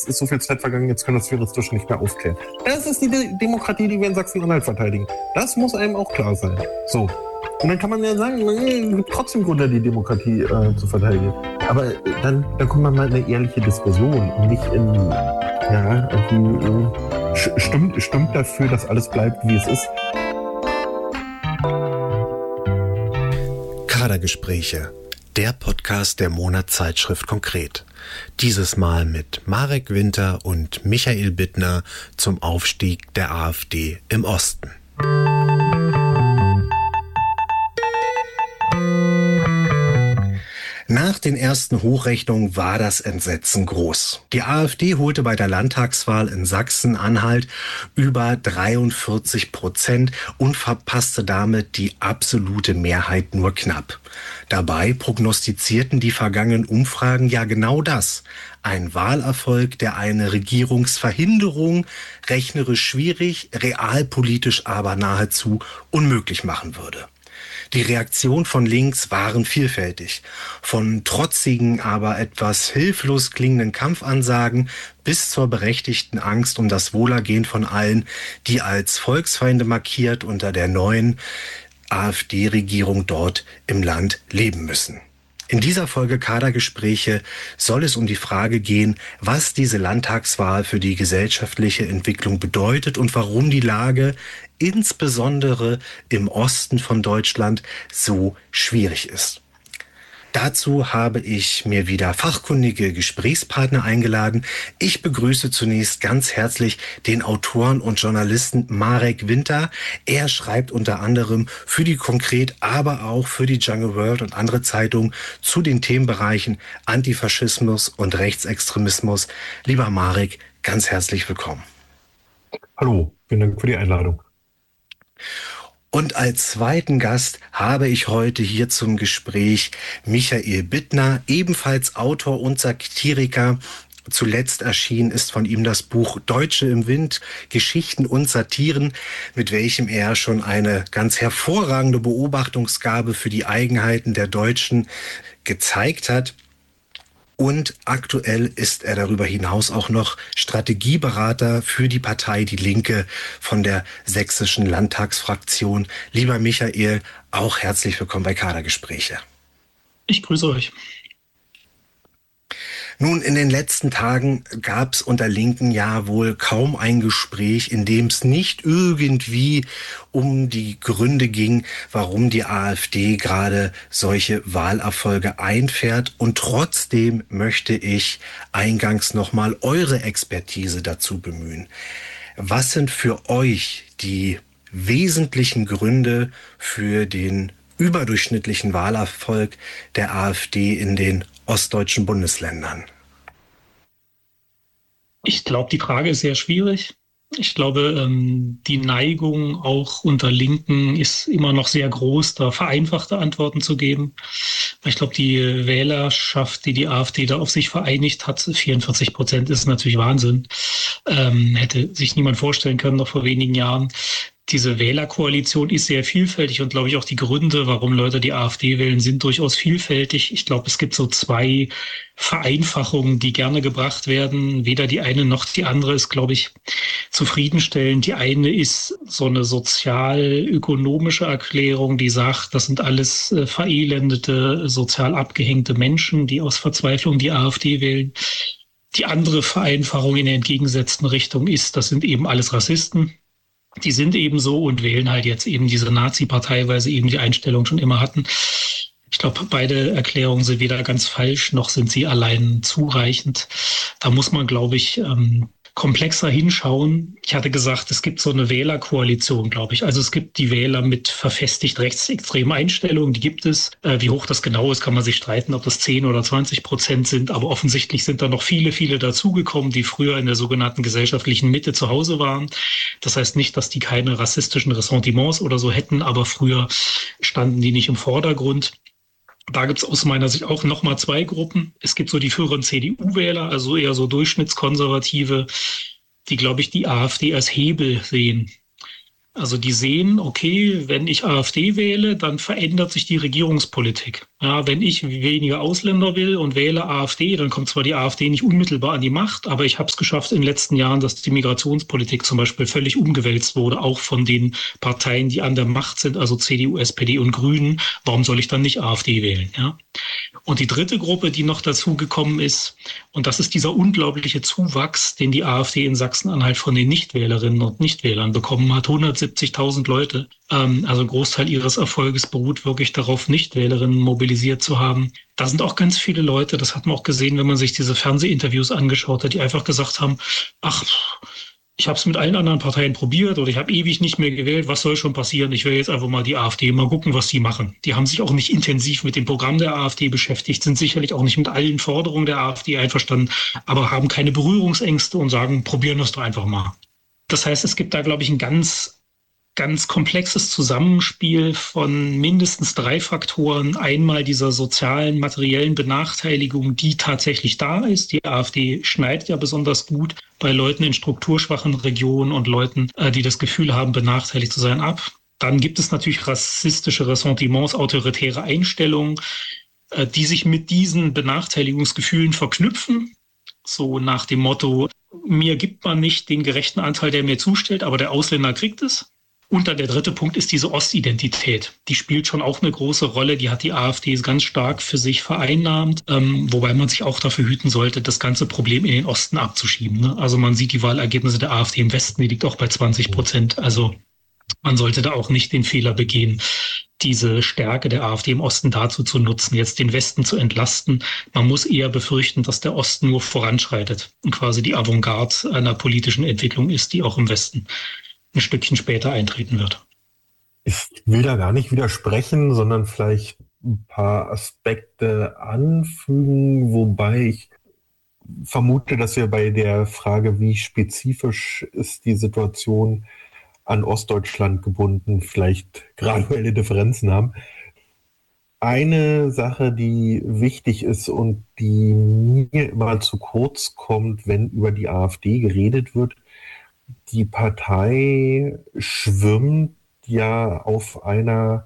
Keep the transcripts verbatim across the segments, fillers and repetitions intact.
jetzt ist so viel Zeit vergangen, jetzt können wir es juristisch nicht mehr aufklären. Das ist die De- Demokratie, die wir in Sachsen-Anhalt verteidigen. Das muss einem auch klar sein. So. Und dann kann man ja sagen, es gibt trotzdem Gründe, die Demokratie äh, zu verteidigen. Aber äh, dann, dann kommt man mal in eine ehrliche Diskussion und nicht in, ja, irgendwie, äh, stimmt, stimmt dafür, dass alles bleibt, wie es ist. Kadergespräche, der Podcast der Monatszeitschrift Konkret. Dieses Mal mit Marek Winter und Michael Bittner zum Aufstieg der AfD im Osten. Nach den ersten Hochrechnungen war das Entsetzen groß. Die AfD holte bei der Landtagswahl in Sachsen-Anhalt über dreiundvierzig Prozent und verpasste damit die absolute Mehrheit nur knapp. Dabei prognostizierten die vergangenen Umfragen ja genau das. Ein Wahlerfolg, der eine Regierungsverhinderung rechnerisch schwierig, realpolitisch aber nahezu unmöglich machen würde. Die Reaktionen von links waren vielfältig. Von trotzigen, aber etwas hilflos klingenden Kampfansagen bis zur berechtigten Angst um das Wohlergehen von allen, die als Volksfeinde markiert unter der neuen AfD-Regierung dort im Land leben müssen. In dieser Folge Kadergespräche soll es um die Frage gehen, was diese Landtagswahl für die gesellschaftliche Entwicklung bedeutet und warum die Lage insbesondere im Osten von Deutschland so schwierig ist. Dazu habe ich mir wieder fachkundige Gesprächspartner eingeladen. Ich begrüße zunächst ganz herzlich den Autoren und Journalisten Marek Winter. Er schreibt unter anderem für die Konkret, aber auch für die Jungle World und andere Zeitungen zu den Themenbereichen Antifaschismus und Rechtsextremismus. Lieber Marek, ganz herzlich willkommen. Hallo, vielen Dank für die Einladung. Und als zweiten Gast habe ich heute hier zum Gespräch Michael Bittner, ebenfalls Autor und Satiriker. Zuletzt erschienen ist von ihm das Buch Deutsche im Wind, Geschichten und Satiren, mit welchem er schon eine ganz hervorragende Beobachtungsgabe für die Eigenheiten der Deutschen gezeigt hat. Und aktuell ist er darüber hinaus auch noch Strategieberater für die Partei Die Linke von der sächsischen Landtagsfraktion. Lieber Michael, auch herzlich willkommen bei Kadergespräche. Ich grüße euch. Nun, in den letzten Tagen gab es unter Linken ja wohl kaum ein Gespräch, in dem es nicht irgendwie um die Gründe ging, warum die AfD gerade solche Wahlerfolge einfährt. Und trotzdem möchte ich eingangs nochmal eure Expertise dazu bemühen. Was sind für euch die wesentlichen Gründe für den überdurchschnittlichen Wahlerfolg der AfD in den ostdeutschen Bundesländern? Ich glaube, die Frage ist sehr schwierig. Ich glaube, die Neigung auch unter Linken ist immer noch sehr groß, da vereinfachte Antworten zu geben. Ich glaube, die Wählerschaft, die die AfD da auf sich vereinigt hat, vierundvierzig Prozent ist natürlich Wahnsinn. Ähm, hätte sich niemand vorstellen können, noch vor wenigen Jahren. Diese Wählerkoalition ist sehr vielfältig und glaube ich auch die Gründe, warum Leute die AfD wählen, sind durchaus vielfältig. Ich glaube, es gibt so zwei Vereinfachungen, die gerne gebracht werden. Weder die eine noch die andere ist, glaube ich, zufriedenstellend. Die eine ist so eine sozial-ökonomische Erklärung, die sagt, das sind alles äh, verelendete, sozial abgehängte Menschen, die aus Verzweiflung die AfD wählen. Die andere Vereinfachung in der entgegengesetzten Richtung ist, das sind eben alles Rassisten. Die sind eben so und wählen halt jetzt eben diese Nazi-Partei, weil sie eben die Einstellung schon immer hatten. Ich glaube, beide Erklärungen sind weder ganz falsch, noch sind sie allein zureichend. Da muss man, glaube ich, ähm, komplexer hinschauen. Ich hatte gesagt, es gibt so eine Wählerkoalition, glaube ich. Also es gibt die Wähler mit verfestigt rechtsextremen Einstellungen, die gibt es. Äh, wie hoch das genau ist, kann man sich streiten, ob das zehn oder zwanzig Prozent sind. Aber offensichtlich sind da noch viele, viele dazugekommen, die früher in der sogenannten gesellschaftlichen Mitte zu Hause waren. Das heißt nicht, dass die keine rassistischen Ressentiments oder so hätten, aber früher standen die nicht im Vordergrund. Da gibt es aus meiner Sicht auch nochmal zwei Gruppen. Es gibt so die früheren C D U-Wähler, also eher so Durchschnittskonservative, die, glaube ich, die AfD als Hebel sehen. Also die sehen, okay, wenn ich AfD wähle, dann verändert sich die Regierungspolitik. Ja, wenn ich weniger Ausländer will und wähle AfD, dann kommt zwar die AfD nicht unmittelbar an die Macht, aber ich habe es geschafft in den letzten Jahren, dass die Migrationspolitik zum Beispiel völlig umgewälzt wurde, auch von den Parteien, die an der Macht sind, also C D U, S P D und Grünen. Warum soll ich dann nicht AfD wählen? Ja? Und die dritte Gruppe, die noch dazugekommen ist, und das ist dieser unglaubliche Zuwachs, den die AfD in Sachsen-Anhalt von den Nichtwählerinnen und Nichtwählern bekommen hat, hundertsiebzigtausend Leute. Ähm, also ein Großteil ihres Erfolges beruht wirklich darauf, Nichtwählerinnen mobilisiert zu haben. Da sind auch ganz viele Leute, das hat man auch gesehen, wenn man sich diese Fernsehinterviews angeschaut hat, die einfach gesagt haben, ach, ich habe es mit allen anderen Parteien probiert oder ich habe ewig nicht mehr gewählt, was soll schon passieren? Ich will jetzt einfach mal die AfD, mal gucken, was die machen. Die haben sich auch nicht intensiv mit dem Programm der AfD beschäftigt, sind sicherlich auch nicht mit allen Forderungen der AfD einverstanden, aber haben keine Berührungsängste und sagen, probieren das doch einfach mal. Das heißt, es gibt da, glaube ich, ein ganz ganz komplexes Zusammenspiel von mindestens drei Faktoren. Einmal dieser sozialen, materiellen Benachteiligung, die tatsächlich da ist. Die AfD schneidet ja besonders gut bei Leuten in strukturschwachen Regionen und Leuten, die das Gefühl haben, benachteiligt zu sein, ab. Dann gibt es natürlich rassistische Ressentiments, autoritäre Einstellungen, die sich mit diesen Benachteiligungsgefühlen verknüpfen. So nach dem Motto, mir gibt man nicht den gerechten Anteil, der mir zusteht, aber der Ausländer kriegt es. Und dann der dritte Punkt ist diese Ostidentität. Die spielt schon auch eine große Rolle. Die hat die AfD ganz stark für sich vereinnahmt, ähm, wobei man sich auch dafür hüten sollte, das ganze Problem in den Osten abzuschieben. Ne? Also man sieht die Wahlergebnisse der AfD im Westen, die liegt auch bei zwanzig Prozent. Also man sollte da auch nicht den Fehler begehen, diese Stärke der AfD im Osten dazu zu nutzen, jetzt den Westen zu entlasten. Man muss eher befürchten, dass der Osten nur voranschreitet und quasi die Avantgarde einer politischen Entwicklung ist, die auch im Westen ein Stückchen später eintreten wird. Ich will da gar nicht widersprechen, sondern vielleicht ein paar Aspekte anfügen, wobei ich vermute, dass wir bei der Frage, wie spezifisch ist die Situation an Ostdeutschland gebunden, vielleicht graduelle Differenzen haben. Eine Sache, die wichtig ist und die mir immer zu kurz kommt, wenn über die AfD geredet wird, die Partei schwimmt ja auf einer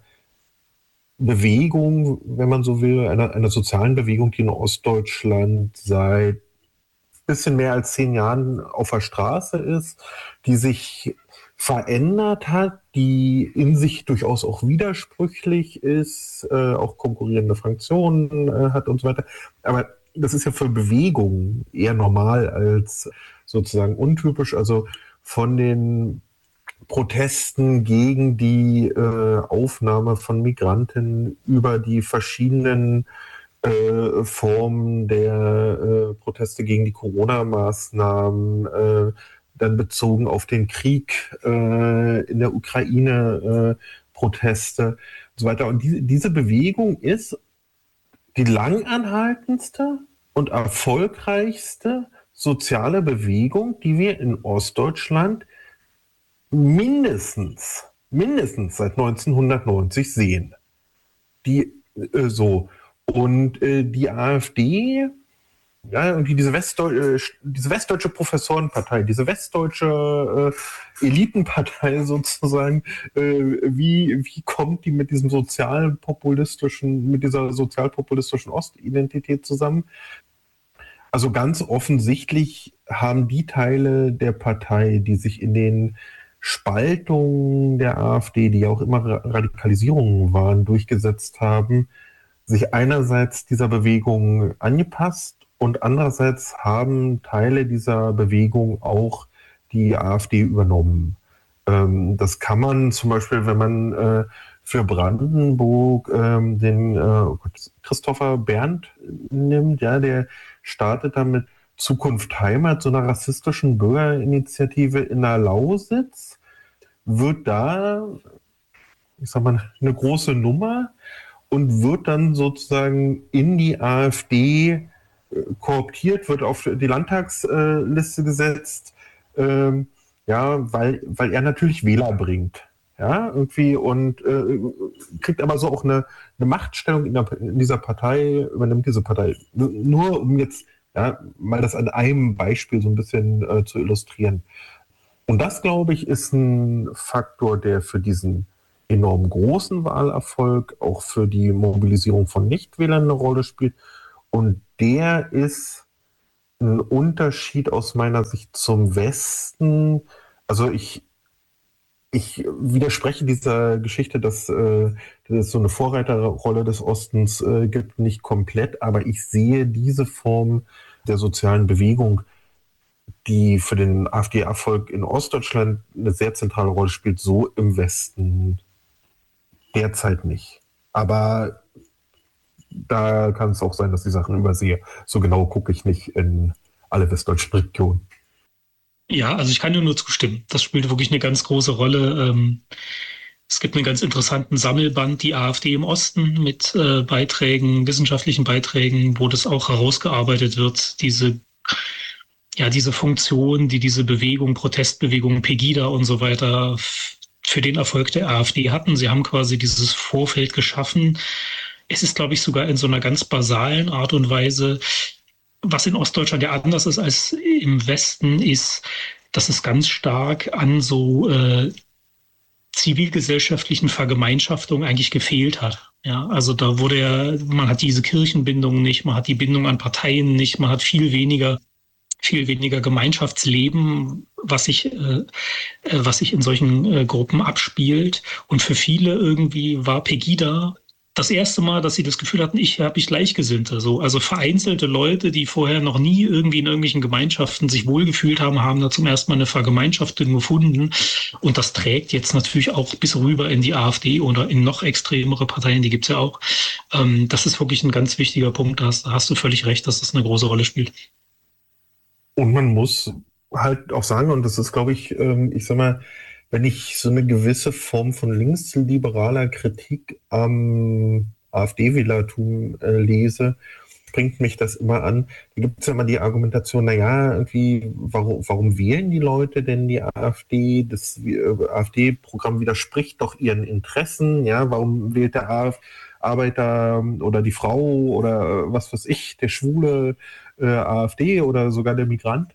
Bewegung, wenn man so will, einer, einer sozialen Bewegung, die in Ostdeutschland seit ein bisschen mehr als zehn Jahren auf der Straße ist, die sich verändert hat, die in sich durchaus auch widersprüchlich ist, äh, auch konkurrierende Fraktionen äh, hat und so weiter. Aber das ist ja für Bewegungen eher normal als sozusagen untypisch. Also von den Protesten gegen die äh, Aufnahme von Migranten über die verschiedenen äh, Formen der äh, Proteste gegen die Corona-Maßnahmen, äh, dann bezogen auf den Krieg äh, in der Ukraine, äh, Proteste und so weiter. Und die, diese Bewegung ist die langanhaltendste und erfolgreichste soziale Bewegung, die wir in Ostdeutschland mindestens, mindestens seit neunzehnhundertneunzig sehen. Die äh, so. Und äh, die AfD, ja, und die, diese, Westdeu äh, diese westdeutsche Professorenpartei, diese westdeutsche äh, Elitenpartei sozusagen, äh, wie, wie kommt die mit diesem sozialpopulistischen, mit dieser sozialpopulistischen Ostidentität zusammen? Also ganz offensichtlich haben die Teile der Partei, die sich in den Spaltungen der AfD, die ja auch immer Radikalisierungen waren, durchgesetzt haben, sich einerseits dieser Bewegung angepasst und andererseits haben Teile dieser Bewegung auch die AfD übernommen. Ähm, das kann man zum Beispiel, wenn man äh, für Brandenburg ähm, den äh, Christopher Berndt nimmt, ja, der startet damit Zukunft Heimat, so einer rassistischen Bürgerinitiative in der Lausitz, wird da, ich sag mal, eine große Nummer und wird dann sozusagen in die AfD kooptiert, wird auf die Landtagsliste gesetzt, ähm, ja, weil, weil er natürlich Wähler bringt. Ja, irgendwie und äh, kriegt aber so auch eine, eine Machtstellung in, der, in dieser Partei, übernimmt diese Partei. Nur um jetzt ja, mal das an einem Beispiel so ein bisschen äh, zu illustrieren. Und das, glaube ich, ist ein Faktor, der für diesen enorm großen Wahlerfolg, auch für die Mobilisierung von Nichtwählern eine Rolle spielt. Und der ist ein Unterschied aus meiner Sicht zum Westen. Also ich, ich widerspreche dieser Geschichte, dass, äh, dass es so eine Vorreiterrolle des Ostens äh, gibt, nicht komplett, aber ich sehe diese Form der sozialen Bewegung, die für den AfD-Erfolg in Ostdeutschland eine sehr zentrale Rolle spielt, so im Westen derzeit nicht. Aber da kann es auch sein, dass ich Sachen übersehe. So genau gucke ich nicht in alle westdeutschen Regionen. Ja, also ich kann dir nur zustimmen. Das spielt wirklich eine ganz große Rolle. Ähm, es gibt einen ganz interessanten Sammelband, die AfD im Osten, mit äh, Beiträgen, wissenschaftlichen Beiträgen, wo das auch herausgearbeitet wird, diese, ja, diese Funktion, die diese Bewegung, Protestbewegung, Pegida und so weiter f- für den Erfolg der AfD hatten. Sie haben quasi dieses Vorfeld geschaffen. Es ist, glaube ich, sogar in so einer ganz basalen Art und Weise, was in Ostdeutschland ja anders ist als im Westen, ist, dass es ganz stark an so äh, zivilgesellschaftlichen Vergemeinschaftungen eigentlich gefehlt hat. Ja, also da wurde ja, man hat diese Kirchenbindung nicht, man hat die Bindung an Parteien nicht, man hat viel weniger, viel weniger Gemeinschaftsleben, was sich, äh, was sich in solchen äh, Gruppen abspielt. Und für viele irgendwie war Pegida das erste Mal, dass sie das Gefühl hatten, ich habe ich Gleichgesinnte. So, also vereinzelte Leute, die vorher noch nie irgendwie in irgendwelchen Gemeinschaften sich wohlgefühlt haben, haben da zum ersten Mal eine Vergemeinschaftung gefunden. Und das trägt jetzt natürlich auch bis rüber in die AfD oder in noch extremere Parteien, die gibt's ja auch. Ähm, das ist wirklich ein ganz wichtiger Punkt. Da hast, da hast du völlig recht, dass das eine große Rolle spielt. Und man muss halt auch sagen, und das ist, glaube ich, ähm, ich sag mal, wenn ich so eine gewisse Form von linksliberaler Kritik am AfD-Wählertum äh, lese, bringt mich das immer an. Da gibt es ja immer die Argumentation, naja, irgendwie, warum, warum wählen die Leute denn die AfD? Das äh, AfD-Programm widerspricht doch ihren Interessen, ja, warum wählt der AfD? Arbeiter oder die Frau oder äh, was weiß ich, der Schwule äh, AfD oder sogar der Migrant.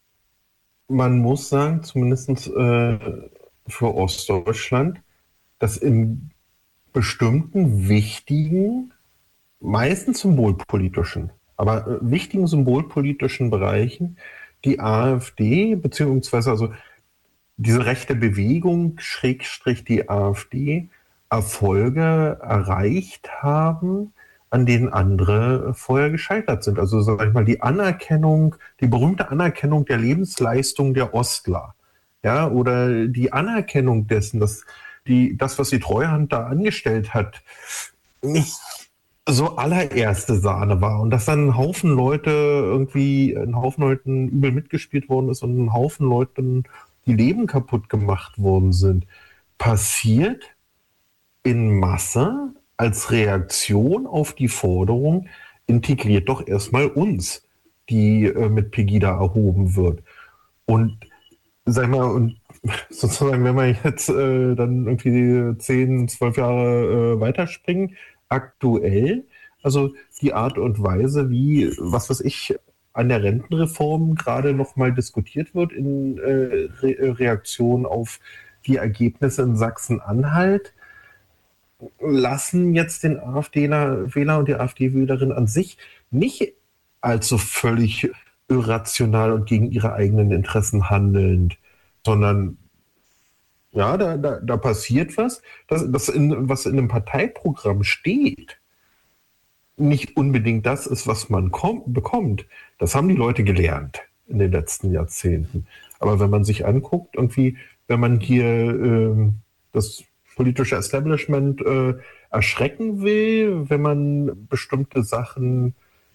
Man muss sagen, zumindest äh, für Ostdeutschland, dass in bestimmten wichtigen, meistens symbolpolitischen, aber äh, wichtigen symbolpolitischen Bereichen die AfD, beziehungsweise also diese rechte Bewegung, Schrägstrich die AfD, Erfolge erreicht haben, an denen andere vorher gescheitert sind. Also sag ich mal, die Anerkennung, die berühmte Anerkennung der Lebensleistung der Ostler, ja, oder die Anerkennung dessen, dass die, das, was die Treuhand da angestellt hat, nicht so allererste Sahne war und dass dann ein Haufen Leute irgendwie, ein Haufen Leuten übel mitgespielt worden ist und ein Haufen Leuten die Leben kaputt gemacht worden sind, passiert in Masse als Reaktion auf die Forderung, integriert doch erstmal uns, die äh, mit Pegida erhoben wird. Und sag ich mal, und sozusagen, wenn wir jetzt äh, dann irgendwie zehn, zwölf Jahre äh, weiterspringen, aktuell, also die Art und Weise, wie, was weiß ich, an der Rentenreform gerade nochmal diskutiert wird in äh, Re Reaktion auf die Ergebnisse in Sachsen-Anhalt, lassen jetzt den AfD-Wähler und die AfD-Wählerin an sich nicht als völlig irrational und gegen ihre eigenen Interessen handelnd, sondern ja, da, da, da passiert was, das, das in, was in einem Parteiprogramm steht, nicht unbedingt das ist, was man kommt, bekommt. Das haben die Leute gelernt in den letzten Jahrzehnten. Aber wenn man sich anguckt, irgendwie, wenn man hier äh, das politische Establishment äh, erschrecken will, wenn man bestimmte Sachen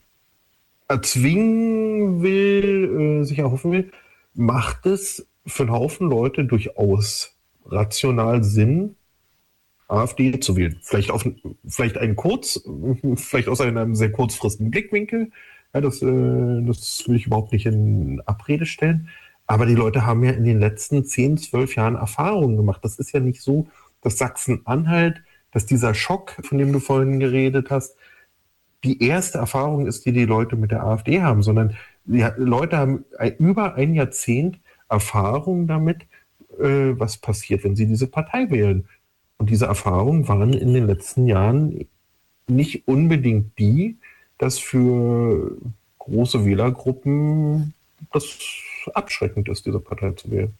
erzwingen will, äh, sich erhoffen will, macht es für einen Haufen Leute durchaus rational Sinn, AfD zu wählen. Vielleicht, auf, vielleicht einen kurz, vielleicht aus einem sehr kurzfristigen Blickwinkel. Ja, das, äh, das will ich überhaupt nicht in Abrede stellen. Aber die Leute haben ja in den letzten zehn, zwölf Jahren Erfahrungen gemacht. Das ist ja nicht so, dass Sachsen-Anhalt, dass dieser Schock, von dem du vorhin geredet hast, die erste Erfahrung ist, die die Leute mit der AfD haben, sondern die Leute haben über ein Jahrzehnt Erfahrung damit, äh, was passiert, wenn sie diese Partei wählen. Und diese Erfahrungen waren in den letzten Jahren nicht unbedingt die, dass für große Wählergruppen das abschreckend ist, diese Partei zu wählen.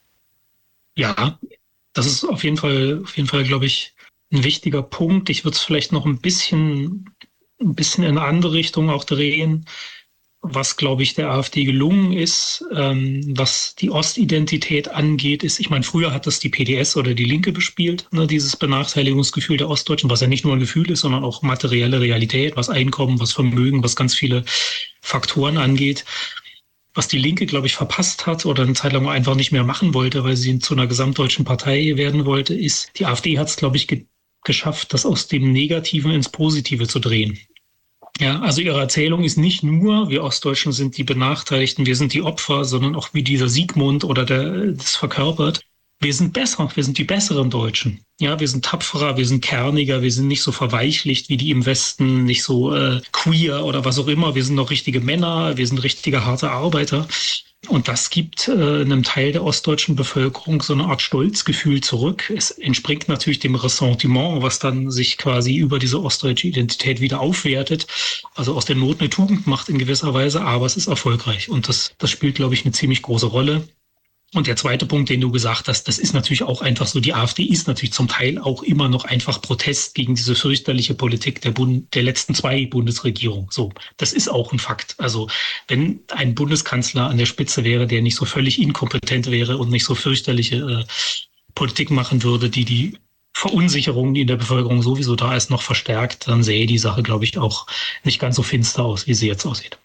Ja, das ist auf jeden Fall, auf jeden Fall, glaube ich, ein wichtiger Punkt. Ich würde es vielleicht noch ein bisschen, ein bisschen in eine andere Richtung auch drehen. Was, glaube ich, der AfD gelungen ist, ähm, was die Ostidentität angeht, ist, ich meine, früher hat das die P D S oder die Linke bespielt, ne, dieses Benachteiligungsgefühl der Ostdeutschen, was ja nicht nur ein Gefühl ist, sondern auch materielle Realität, was Einkommen, was Vermögen, was ganz viele Faktoren angeht. Was die Linke, glaube ich, verpasst hat oder eine Zeit lang einfach nicht mehr machen wollte, weil sie zu einer gesamtdeutschen Partei werden wollte, ist, die AfD hat es, glaube ich, ge- geschafft, das aus dem Negativen ins Positive zu drehen. Ja, also ihre Erzählung ist nicht nur, wir Ostdeutschen sind die Benachteiligten, wir sind die Opfer, sondern auch wie dieser Siegmund oder der das verkörpert. Wir sind besser, wir sind die besseren Deutschen. Ja, wir sind tapferer, wir sind kerniger, wir sind nicht so verweichlicht wie die im Westen, nicht so äh, queer oder was auch immer. Wir sind noch richtige Männer, wir sind richtige harte Arbeiter. Und das gibt äh, einem Teil der ostdeutschen Bevölkerung so eine Art Stolzgefühl zurück. Es entspringt natürlich dem Ressentiment, was dann sich quasi über diese ostdeutsche Identität wieder aufwertet. Also aus der Not eine Tugend macht in gewisser Weise, aber es ist erfolgreich. Und das, das spielt, glaube ich, eine ziemlich große Rolle. Und der zweite Punkt, den du gesagt hast, das ist natürlich auch einfach so, die AfD ist natürlich zum Teil auch immer noch einfach Protest gegen diese fürchterliche Politik der, Bund, der letzten zwei Bundesregierungen. So, das ist auch ein Fakt. Also wenn ein Bundeskanzler an der Spitze wäre, der nicht so völlig inkompetent wäre und nicht so fürchterliche äh, Politik machen würde, die die Verunsicherung, die in der Bevölkerung sowieso da ist, noch verstärkt, dann sähe die Sache, glaube ich, auch nicht ganz so finster aus, wie sie jetzt aussieht.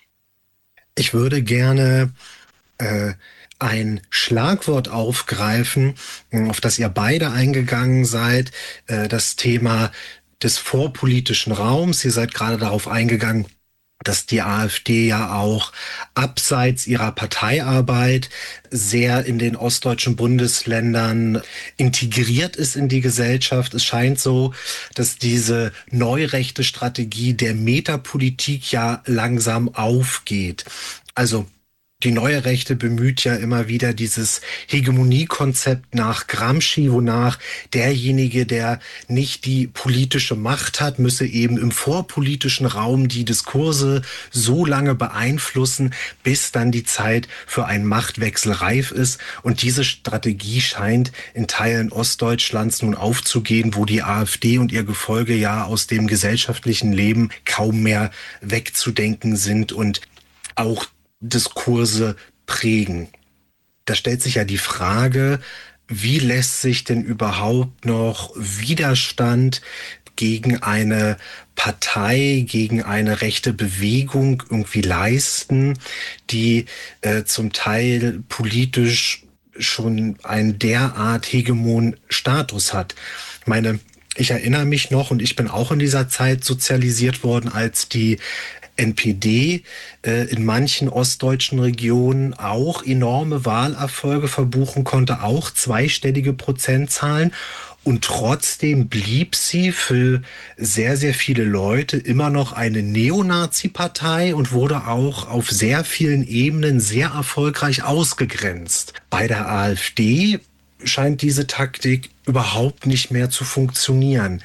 Ich würde gerne äh, ein Schlagwort aufgreifen, auf das ihr beide eingegangen seid, äh, das Thema des vorpolitischen Raums. Ihr seid gerade darauf eingegangen, dass die AfD ja auch abseits ihrer Parteiarbeit sehr in den ostdeutschen Bundesländern integriert ist in die Gesellschaft. Es scheint so, dass diese neurechte Strategie der Metapolitik ja langsam aufgeht. Also die neue Rechte bemüht ja immer wieder dieses Hegemoniekonzept nach Gramsci, wonach derjenige, der nicht die politische Macht hat, müsse eben im vorpolitischen Raum die Diskurse so lange beeinflussen, bis dann die Zeit für einen Machtwechsel reif ist. Und diese Strategie scheint in Teilen Ostdeutschlands nun aufzugehen, wo die AfD und ihr Gefolge ja aus dem gesellschaftlichen Leben kaum mehr wegzudenken sind und auch Diskurse prägen. Da stellt sich ja die Frage, wie lässt sich denn überhaupt noch Widerstand gegen eine Partei, gegen eine rechte Bewegung irgendwie leisten, die äh, zum Teil politisch schon einen derart hegemonen Status hat. Ich meine, ich erinnere mich noch, und ich bin auch in dieser Zeit sozialisiert worden, als die N P D äh, in manchen ostdeutschen Regionen auch enorme Wahlerfolge verbuchen konnte, auch zweistellige Prozentzahlen. Und trotzdem blieb sie für sehr, sehr viele Leute immer noch eine Neonazi-Partei und wurde auch auf sehr vielen Ebenen sehr erfolgreich ausgegrenzt. Bei der AfD scheint diese Taktik überhaupt nicht mehr zu funktionieren.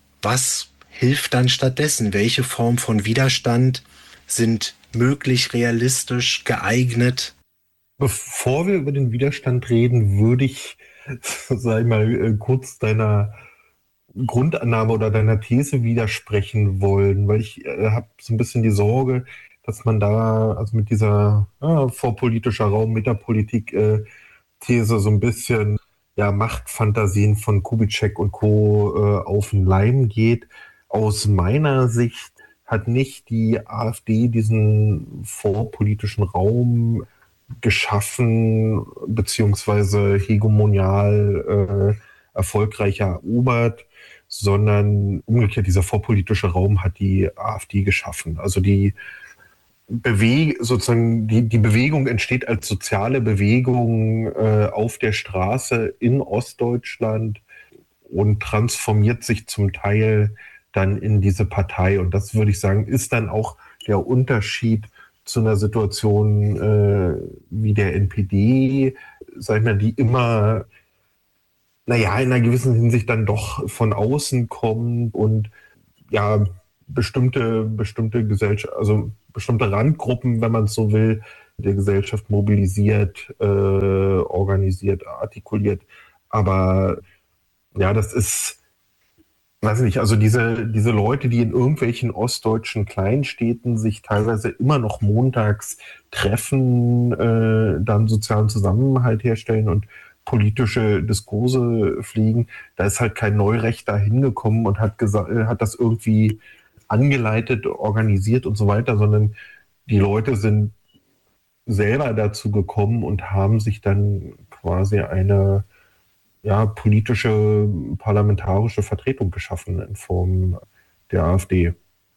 Was hilft dann stattdessen? Welche Form von Widerstand sind möglich, realistisch, geeignet? Bevor wir über den Widerstand reden, würde ich, sag ich mal, kurz deiner Grundannahme oder deiner These widersprechen wollen, weil ich äh, habe so ein bisschen die Sorge, dass man da, also mit dieser äh, vorpolitischer Raum, Metapolitik äh, These so ein bisschen ja, Machtfantasien von Kubitschek und Co. Äh, auf den Leim geht. Aus meiner Sicht hat nicht die AfD diesen vorpolitischen Raum geschaffen, beziehungsweise hegemonial äh, erfolgreich erobert, sondern umgekehrt, dieser vorpolitische Raum hat die AfD geschaffen. Also die Beweg sozusagen die, die Bewegung entsteht als soziale Bewegung äh, auf der Straße in Ostdeutschland und transformiert sich zum Teil dann in diese Partei. Und das würde ich sagen, ist dann auch der Unterschied zu einer Situation äh, wie der N P D, sag ich mal, die immer naja, in einer gewissen Hinsicht dann doch von außen kommt und ja, bestimmte, bestimmte Gesellschaft, also bestimmte Randgruppen, wenn man es so will, der Gesellschaft mobilisiert, äh, organisiert, artikuliert. Aber ja, das ist, weiß nicht, also diese, diese Leute, die in irgendwelchen ostdeutschen Kleinstädten sich teilweise immer noch montags treffen, äh, dann sozialen Zusammenhalt herstellen und politische Diskurse fliegen, da ist halt kein Neurechter hingekommen und hat gesagt, hat das irgendwie angeleitet, organisiert und so weiter, sondern die Leute sind selber dazu gekommen und haben sich dann quasi eine ja, politische, parlamentarische Vertretung geschaffen in Form der AfD.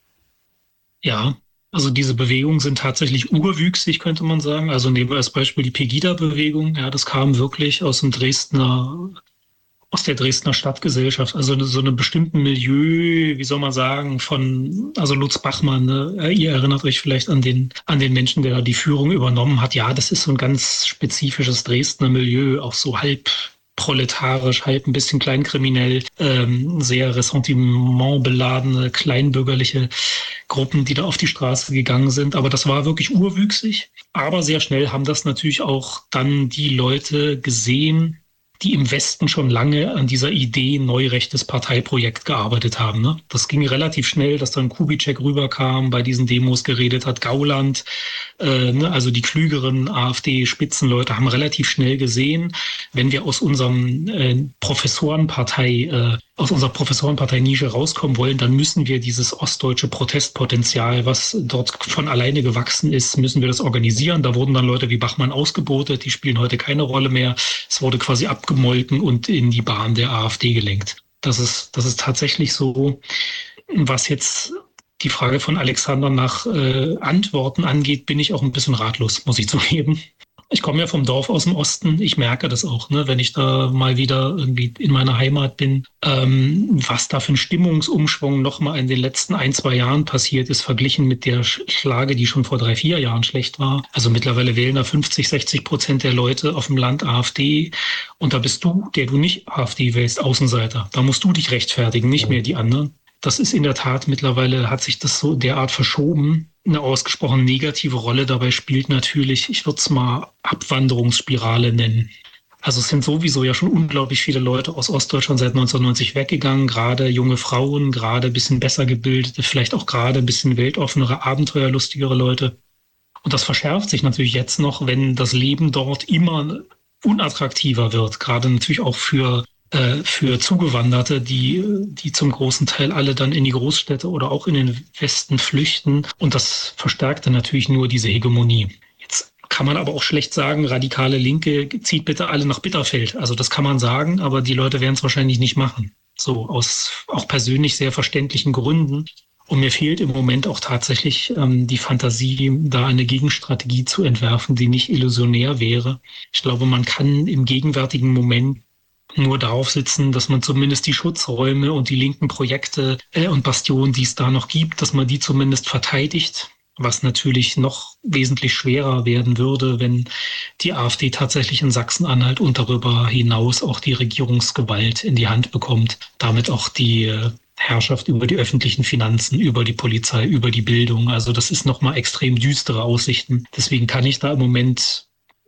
Ja, also diese Bewegungen sind tatsächlich urwüchsig, könnte man sagen. Also nehmen wir als Beispiel die Pegida-Bewegung. Ja, das kam wirklich aus dem Dresdner, aus der Dresdner Stadtgesellschaft. Also so einem bestimmten Milieu, wie soll man sagen, von, also Lutz Bachmann, ne? Ihr erinnert euch vielleicht an den, an den Menschen, der da die Führung übernommen hat. Ja, das ist so ein ganz spezifisches Dresdner Milieu, auch so halb proletarisch, halb ein bisschen kleinkriminell, ähm, sehr ressentimentbeladene, kleinbürgerliche Gruppen, die da auf die Straße gegangen sind. Aber das war wirklich urwüchsig. Aber sehr schnell haben das natürlich auch dann die Leute gesehen, die im Westen schon lange an dieser Idee neurechtes Parteiprojekt gearbeitet haben. Ne? Das ging relativ schnell, dass dann Kubitschek rüberkam, bei diesen Demos geredet hat, Gauland, äh, ne? Also die klügeren AfD-Spitzenleute haben relativ schnell gesehen, wenn wir aus unserem äh, Professorenpartei, äh, aus unserer Professorenpartei-Nische rauskommen wollen, dann müssen wir dieses ostdeutsche Protestpotenzial, was dort von alleine gewachsen ist, müssen wir das organisieren. Da wurden dann Leute wie Bachmann ausgebotet, die spielen heute keine Rolle mehr. Es wurde quasi abgemolken und in die Bahn der AfD gelenkt. Das ist, das ist tatsächlich so, was jetzt die Frage von Alexander nach äh, Antworten angeht, bin ich auch ein bisschen ratlos, muss ich zugeben. Ich komme ja vom Dorf aus dem Osten. Ich merke das auch, ne, wenn ich da mal wieder irgendwie in meiner Heimat bin, ähm, was da für ein Stimmungsumschwung nochmal in den letzten ein, zwei Jahren passiert ist, verglichen mit der Schlage, die schon vor drei, vier Jahren schlecht war. Also mittlerweile wählen da fünfzig, sechzig Prozent der Leute auf dem Land AfD. Und da bist du, der du nicht AfD wählst, Außenseiter. Da musst du dich rechtfertigen, nicht mehr die anderen. Das ist in der Tat, mittlerweile hat sich das so derart verschoben. Eine ausgesprochen negative Rolle dabei spielt natürlich, ich würde es mal Abwanderungsspirale nennen. Also es sind sowieso ja schon unglaublich viele Leute aus Ostdeutschland seit neunzehnhundertneunzig weggegangen, gerade junge Frauen, gerade ein bisschen besser gebildete, vielleicht auch gerade ein bisschen weltoffenere, abenteuerlustigere Leute. Und das verschärft sich natürlich jetzt noch, wenn das Leben dort immer unattraktiver wird, gerade natürlich auch für für Zugewanderte, die, die zum großen Teil alle dann in die Großstädte oder auch in den Westen flüchten. Und das verstärkte natürlich nur diese Hegemonie. Jetzt kann man aber auch schlecht sagen, radikale Linke zieht bitte alle nach Bitterfeld. Also das kann man sagen, aber die Leute werden es wahrscheinlich nicht machen. So aus auch persönlich sehr verständlichen Gründen. Und mir fehlt im Moment auch tatsächlich ähm, die Fantasie, da eine Gegenstrategie zu entwerfen, die nicht illusionär wäre. Ich glaube, man kann im gegenwärtigen Moment nur darauf sitzen, dass man zumindest die Schutzräume und die linken Projekte äh, und Bastionen, die es da noch gibt, dass man die zumindest verteidigt, was natürlich noch wesentlich schwerer werden würde, wenn die AfD tatsächlich in Sachsen-Anhalt und darüber hinaus auch die Regierungsgewalt in die Hand bekommt, damit auch die äh, Herrschaft über die öffentlichen Finanzen, über die Polizei, über die Bildung. Also das ist nochmal extrem düstere Aussichten. Deswegen kann ich da im Moment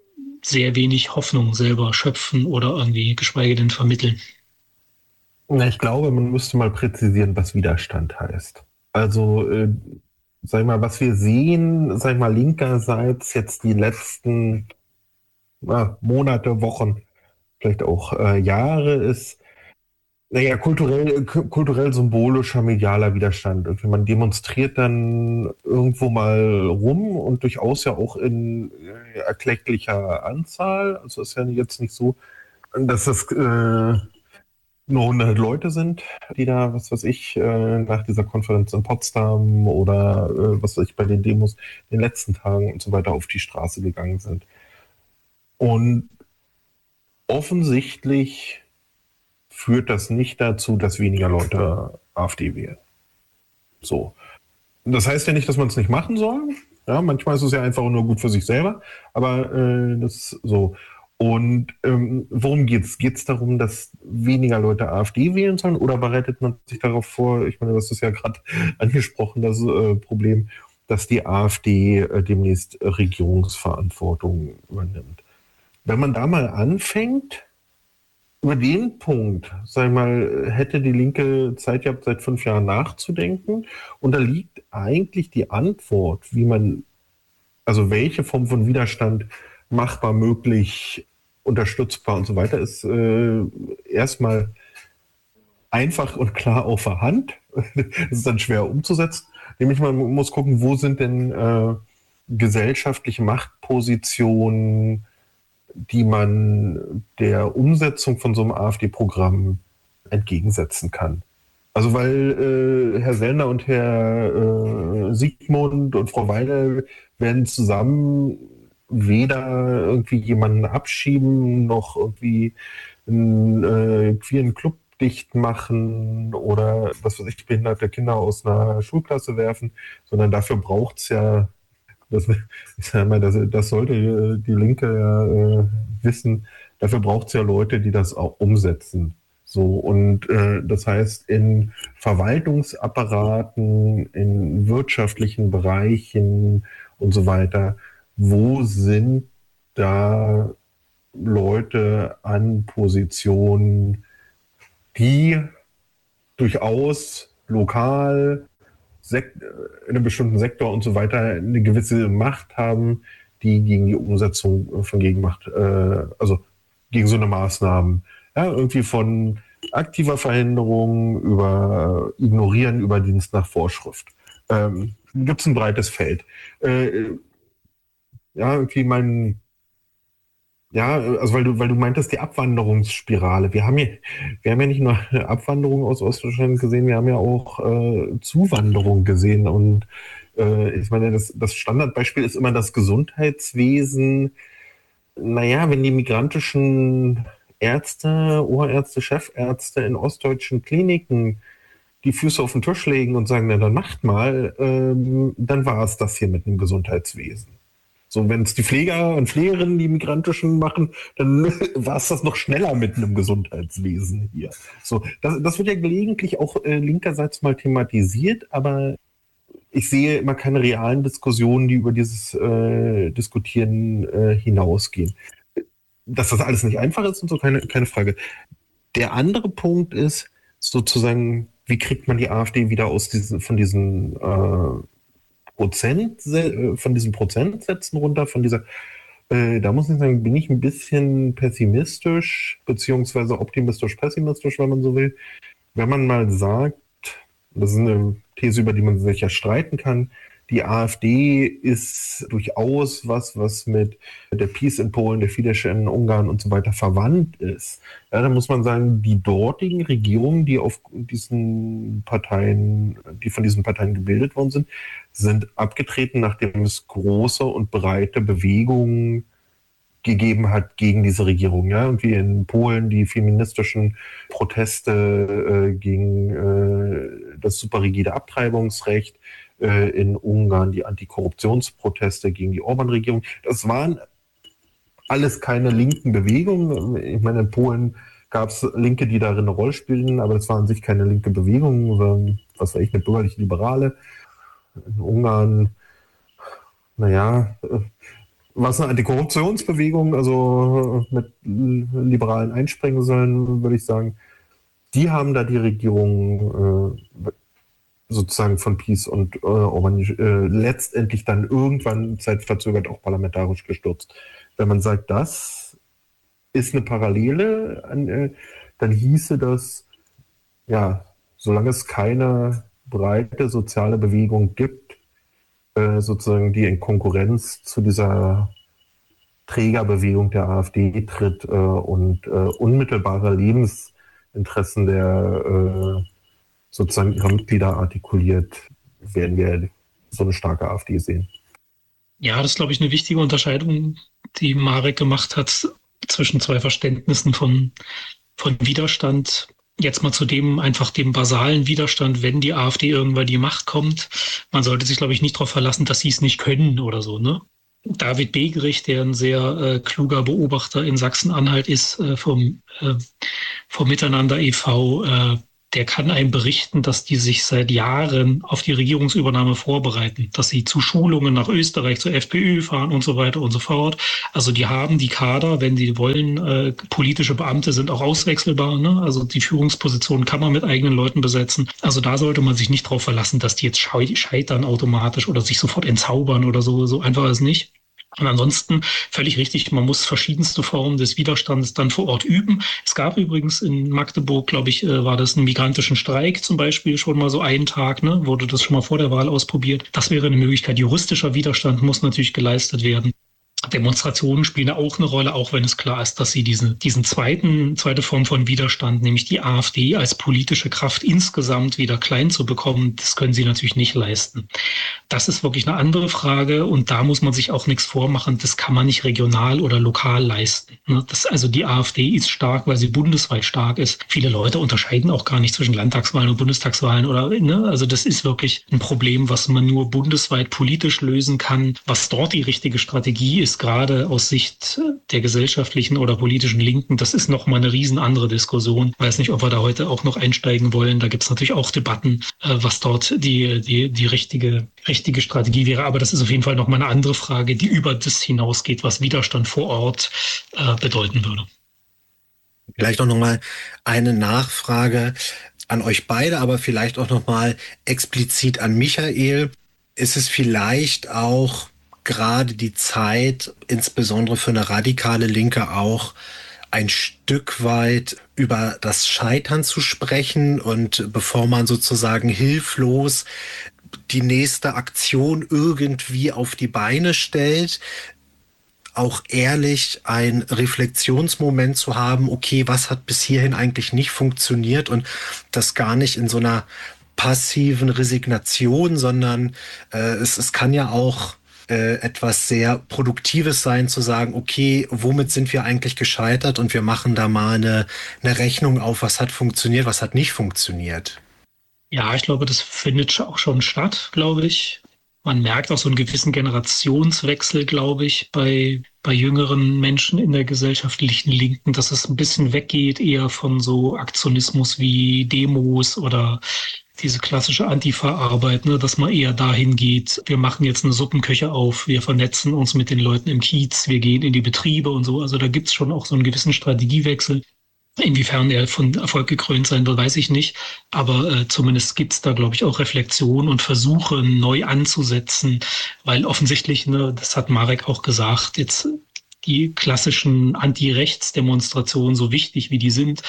sehr wenig Hoffnung selber schöpfen oder irgendwie geschweige denn vermitteln. Na, ich glaube, man müsste mal präzisieren, was Widerstand heißt. Also, äh, sag ich mal, was wir sehen, sag ich mal, linkerseits jetzt die letzten äh, Monate, Wochen, vielleicht auch äh, Jahre, ist, naja, kulturell, kulturell symbolischer medialer Widerstand. Und wenn man demonstriert dann irgendwo mal rum und durchaus ja auch in äh, erklecklicher Anzahl. Also ist ja jetzt nicht so, dass das äh, nur hundert Leute sind, die da, was weiß ich, äh, nach dieser Konferenz in Potsdam oder äh, was weiß ich, bei den Demos in den letzten Tagen und so weiter auf die Straße gegangen sind. Und offensichtlich führt das nicht dazu, dass weniger Leute AfD wählen. So. Das heißt ja nicht, dass man es nicht machen soll. Ja, manchmal ist es ja einfach nur gut für sich selber. Aber äh, das ist so. Und ähm, worum geht's? Geht es darum, dass weniger Leute AfD wählen sollen oder bereitet man sich darauf vor, ich meine, das ist ja gerade angesprochen, das äh, Problem, dass die AfD äh, demnächst Regierungsverantwortung übernimmt. Wenn man da mal anfängt, über den Punkt, sag ich mal, hätte die Linke Zeit gehabt, seit fünf Jahren nachzudenken. Und da liegt eigentlich die Antwort, wie man, also welche Form von Widerstand machbar, möglich, unterstützbar und so weiter, ist äh, erstmal einfach und klar auf der Hand. Das ist dann schwer umzusetzen. Nämlich man muss gucken, wo sind denn äh, gesellschaftliche Machtpositionen, die man der Umsetzung von so einem AfD-Programm entgegensetzen kann. Also weil äh, Herr Sellner und Herr äh, Siegmund und Frau Weidel werden zusammen weder irgendwie jemanden abschieben, noch irgendwie einen äh, queeren Club dicht machen oder was weiß ich, behinderte Kinder aus einer Schulklasse werfen, sondern dafür braucht es ja, das, ich sag mal, das, das sollte die Linke ja äh, wissen, dafür braucht es ja Leute, die das auch umsetzen. So, und äh, das heißt, in Verwaltungsapparaten, in wirtschaftlichen Bereichen und so weiter, wo sind da Leute an Positionen, die durchaus lokal, Sek- in einem bestimmten Sektor und so weiter eine gewisse Macht haben, die gegen die Umsetzung von Gegenmacht, äh, also gegen so eine Maßnahmen, ja, irgendwie von aktiver Verhinderung über Ignorieren über Dienst nach Vorschrift. Ähm, Gibt es ein breites Feld. Äh, ja, irgendwie mein Ja, also weil du, weil du meintest, die Abwanderungsspirale. Wir haben ja, wir haben ja nicht nur Abwanderung aus Ostdeutschland gesehen, wir haben ja auch äh, Zuwanderung gesehen. Und äh, ich meine, das, das Standardbeispiel ist immer das Gesundheitswesen. Naja, wenn die migrantischen Ärzte, Ohrärzte, Chefärzte in ostdeutschen Kliniken die Füße auf den Tisch legen und sagen, na dann macht mal, ähm, dann war es das hier mit dem Gesundheitswesen. So, wenn es die Pfleger und Pflegerinnen, die migrantischen machen, dann war es das noch schneller mit einem Gesundheitswesen hier. So, das, das wird ja gelegentlich auch äh, linkerseits mal thematisiert, aber ich sehe immer keine realen Diskussionen, die über dieses äh, Diskutieren äh, hinausgehen. Dass das alles nicht einfach ist und so, keine, keine Frage. Der andere Punkt ist sozusagen, wie kriegt man die AfD wieder aus diesen, von diesen äh, Prozent, von diesen Prozentsätzen runter, von dieser, äh, da muss ich sagen, bin ich ein bisschen pessimistisch, beziehungsweise optimistisch-pessimistisch, wenn man so will. Wenn man mal sagt, das ist eine These, über die man sich ja streiten kann, die AfD ist durchaus was, was mit der PiS in Polen, der Fidesz in Ungarn und so weiter verwandt ist. Ja, dann muss man sagen, die dortigen Regierungen, die auf diesen Parteien, die von diesen Parteien gebildet worden sind, sind abgetreten, nachdem es große und breite Bewegungen gegeben hat gegen diese Regierung. Ja? Und wie in Polen die feministischen Proteste äh, gegen äh, das superrigide Abtreibungsrecht, äh, in Ungarn die Antikorruptionsproteste gegen die Orban-Regierung. Das waren alles keine linken Bewegungen. Ich meine, in Polen gab es Linke, die darin eine Rolle spielen, aber das waren an sich keine linke Bewegungen, sondern, was weiß ich, eine bürgerliche Liberale. In Ungarn, naja, war es eine Antikorruptionsbewegung, also mit liberalen Einsprengseln, würde ich sagen. Die haben da die Regierung äh, sozusagen von PiS und äh, Orban äh, letztendlich dann irgendwann zeitverzögert auch parlamentarisch gestürzt. Wenn man sagt, das ist eine Parallele, an, äh, dann hieße das, ja, solange es keine breite soziale Bewegung gibt, äh, sozusagen die in Konkurrenz zu dieser Trägerbewegung der AfD tritt äh, und äh, unmittelbare Lebensinteressen der äh, sozusagen ihrer Mitglieder artikuliert, werden wir so eine starke AfD sehen. Ja, das ist, glaube ich, eine wichtige Unterscheidung, die Marek gemacht hat zwischen zwei Verständnissen von, von Widerstand. Jetzt mal zu dem, einfach dem basalen Widerstand, wenn die AfD irgendwann die Macht kommt. Man sollte sich, glaube ich, nicht darauf verlassen, dass sie es nicht können oder so, ne? David Begerich, der ein sehr äh, kluger Beobachter in Sachsen-Anhalt ist, äh, vom, äh, vom Miteinander e V, äh, der kann einem berichten, dass die sich seit Jahren auf die Regierungsübernahme vorbereiten, dass sie zu Schulungen nach Österreich, zur FPÖ fahren und so weiter und so fort. Also die haben die Kader, wenn sie wollen, äh, politische Beamte sind auch auswechselbar, ne? Also die Führungspositionen kann man mit eigenen Leuten besetzen. Also da sollte man sich nicht drauf verlassen, dass die jetzt scheitern automatisch oder sich sofort entzaubern oder so. So einfach ist nicht. Und ansonsten völlig richtig, man muss verschiedenste Formen des Widerstandes dann vor Ort üben. Es gab übrigens in Magdeburg, glaube ich, war das einen migrantischen Streik zum Beispiel schon mal so einen Tag, ne? Wurde das schon mal vor der Wahl ausprobiert. Das wäre eine Möglichkeit. Juristischer Widerstand muss natürlich geleistet werden. Demonstrationen spielen auch eine Rolle, auch wenn es klar ist, dass sie diesen, diesen zweiten, zweite Form von Widerstand, nämlich die AfD als politische Kraft insgesamt wieder klein zu bekommen, das können sie natürlich nicht leisten. Das ist wirklich eine andere Frage und da muss man sich auch nichts vormachen. Das kann man nicht regional oder lokal leisten. Das, also die AfD ist stark, weil sie bundesweit stark ist. Viele Leute unterscheiden auch gar nicht zwischen Landtagswahlen und Bundestagswahlen oder, ne? Also das ist wirklich ein Problem, was man nur bundesweit politisch lösen kann. Was dort die richtige Strategie ist, gerade aus Sicht der gesellschaftlichen oder politischen Linken, das ist nochmal eine riesen andere Diskussion. Ich weiß nicht, ob wir da heute auch noch einsteigen wollen. Da gibt es natürlich auch Debatten, was dort die, die, die richtige, richtige Strategie wäre. Aber das ist auf jeden Fall nochmal eine andere Frage, die über das hinausgeht, was Widerstand vor Ort äh, bedeuten würde. Vielleicht auch nochmal eine Nachfrage an euch beide, aber vielleicht auch nochmal explizit an Michael. Ist es vielleicht auch gerade die Zeit, insbesondere für eine radikale Linke auch, ein Stück weit über das Scheitern zu sprechen und bevor man sozusagen hilflos die nächste Aktion irgendwie auf die Beine stellt, auch ehrlich ein Reflexionsmoment zu haben, okay, was hat bis hierhin eigentlich nicht funktioniert und das gar nicht in so einer passiven Resignation, sondern äh, es, es kann ja auch äh, etwas sehr Produktives sein, zu sagen, okay, womit sind wir eigentlich gescheitert und wir machen da mal eine, eine Rechnung auf, was hat funktioniert, was hat nicht funktioniert. Ja, ich glaube, das findet auch schon statt, glaube ich. Man merkt auch so einen gewissen Generationswechsel, glaube ich, bei, bei jüngeren Menschen in der gesellschaftlichen Linken, dass es ein bisschen weggeht eher von so Aktionismus wie Demos oder diese klassische Antifa-Arbeit, ne, dass man eher dahin geht, wir machen jetzt eine Suppenküche auf, wir vernetzen uns mit den Leuten im Kiez, wir gehen in die Betriebe und so. Also da gibt's schon auch so einen gewissen Strategiewechsel. Inwiefern er von Erfolg gekrönt sein wird, weiß ich nicht. Aber äh, zumindest gibt's da, glaube ich, auch Reflexion und Versuche, neu anzusetzen. Weil offensichtlich, ne, das hat Marek auch gesagt, jetzt die klassischen Anti-Rechts-Demonstrationen, so wichtig wie die sind,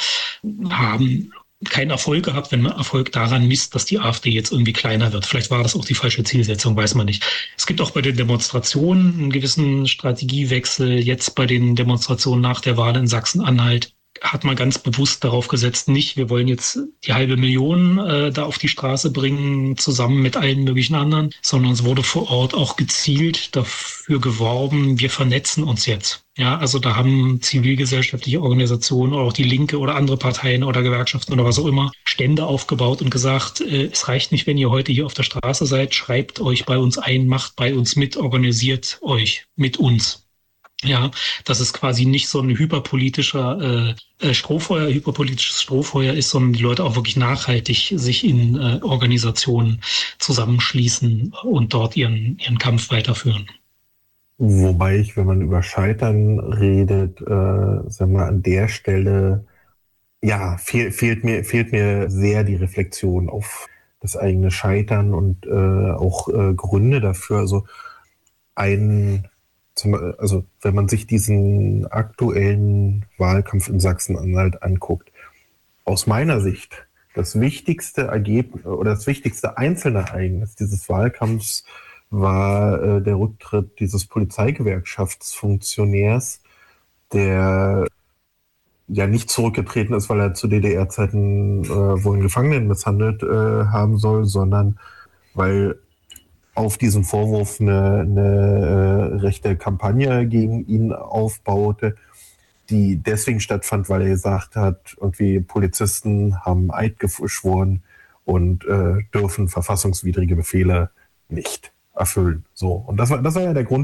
haben keinen Erfolg gehabt, wenn man Erfolg daran misst, dass die AfD jetzt irgendwie kleiner wird. Vielleicht war das auch die falsche Zielsetzung, weiß man nicht. Es gibt auch bei den Demonstrationen einen gewissen Strategiewechsel. Jetzt bei den Demonstrationen nach der Wahl in Sachsen-Anhalt hat man ganz bewusst darauf gesetzt, nicht, wir wollen jetzt die halbe Million äh, da auf die Straße bringen, zusammen mit allen möglichen anderen, sondern es wurde vor Ort auch gezielt dafür geworben, wir vernetzen uns jetzt. Ja, also da haben zivilgesellschaftliche Organisationen oder auch die Linke oder andere Parteien oder Gewerkschaften oder was auch immer Stände aufgebaut und gesagt, äh, es reicht nicht, wenn ihr heute hier auf der Straße seid, schreibt euch bei uns ein, macht bei uns mit, organisiert euch mit uns. Ja, dass es quasi nicht so ein hyperpolitischer äh, Strohfeuer, hyperpolitisches Strohfeuer ist, sondern die Leute auch wirklich nachhaltig sich in äh, Organisationen zusammenschließen und dort ihren, ihren Kampf weiterführen. Wobei ich, wenn man über Scheitern redet, äh, sagen wir an der Stelle, ja, fehl, fehlt mir, fehlt mir sehr die Reflexion auf das eigene Scheitern und äh, auch äh, Gründe dafür. Also ein Also wenn man sich diesen aktuellen Wahlkampf in Sachsen-Anhalt anguckt, aus meiner Sicht das wichtigste Ergebnis oder das wichtigste einzelne Ereignis dieses Wahlkampfs war äh, der Rücktritt dieses Polizeigewerkschaftsfunktionärs, der ja nicht zurückgetreten ist, weil er zu D D R-Zeiten äh, wohl einen Gefangenen misshandelt äh, haben soll, sondern weil auf diesen Vorwurf eine, eine äh, rechte Kampagne gegen ihn aufbaute, die deswegen stattfand, weil er gesagt hat, irgendwie Polizisten haben Eid geschworen und äh, dürfen verfassungswidrige Befehle nicht erfüllen. So. Und das war, das war ja der Grund,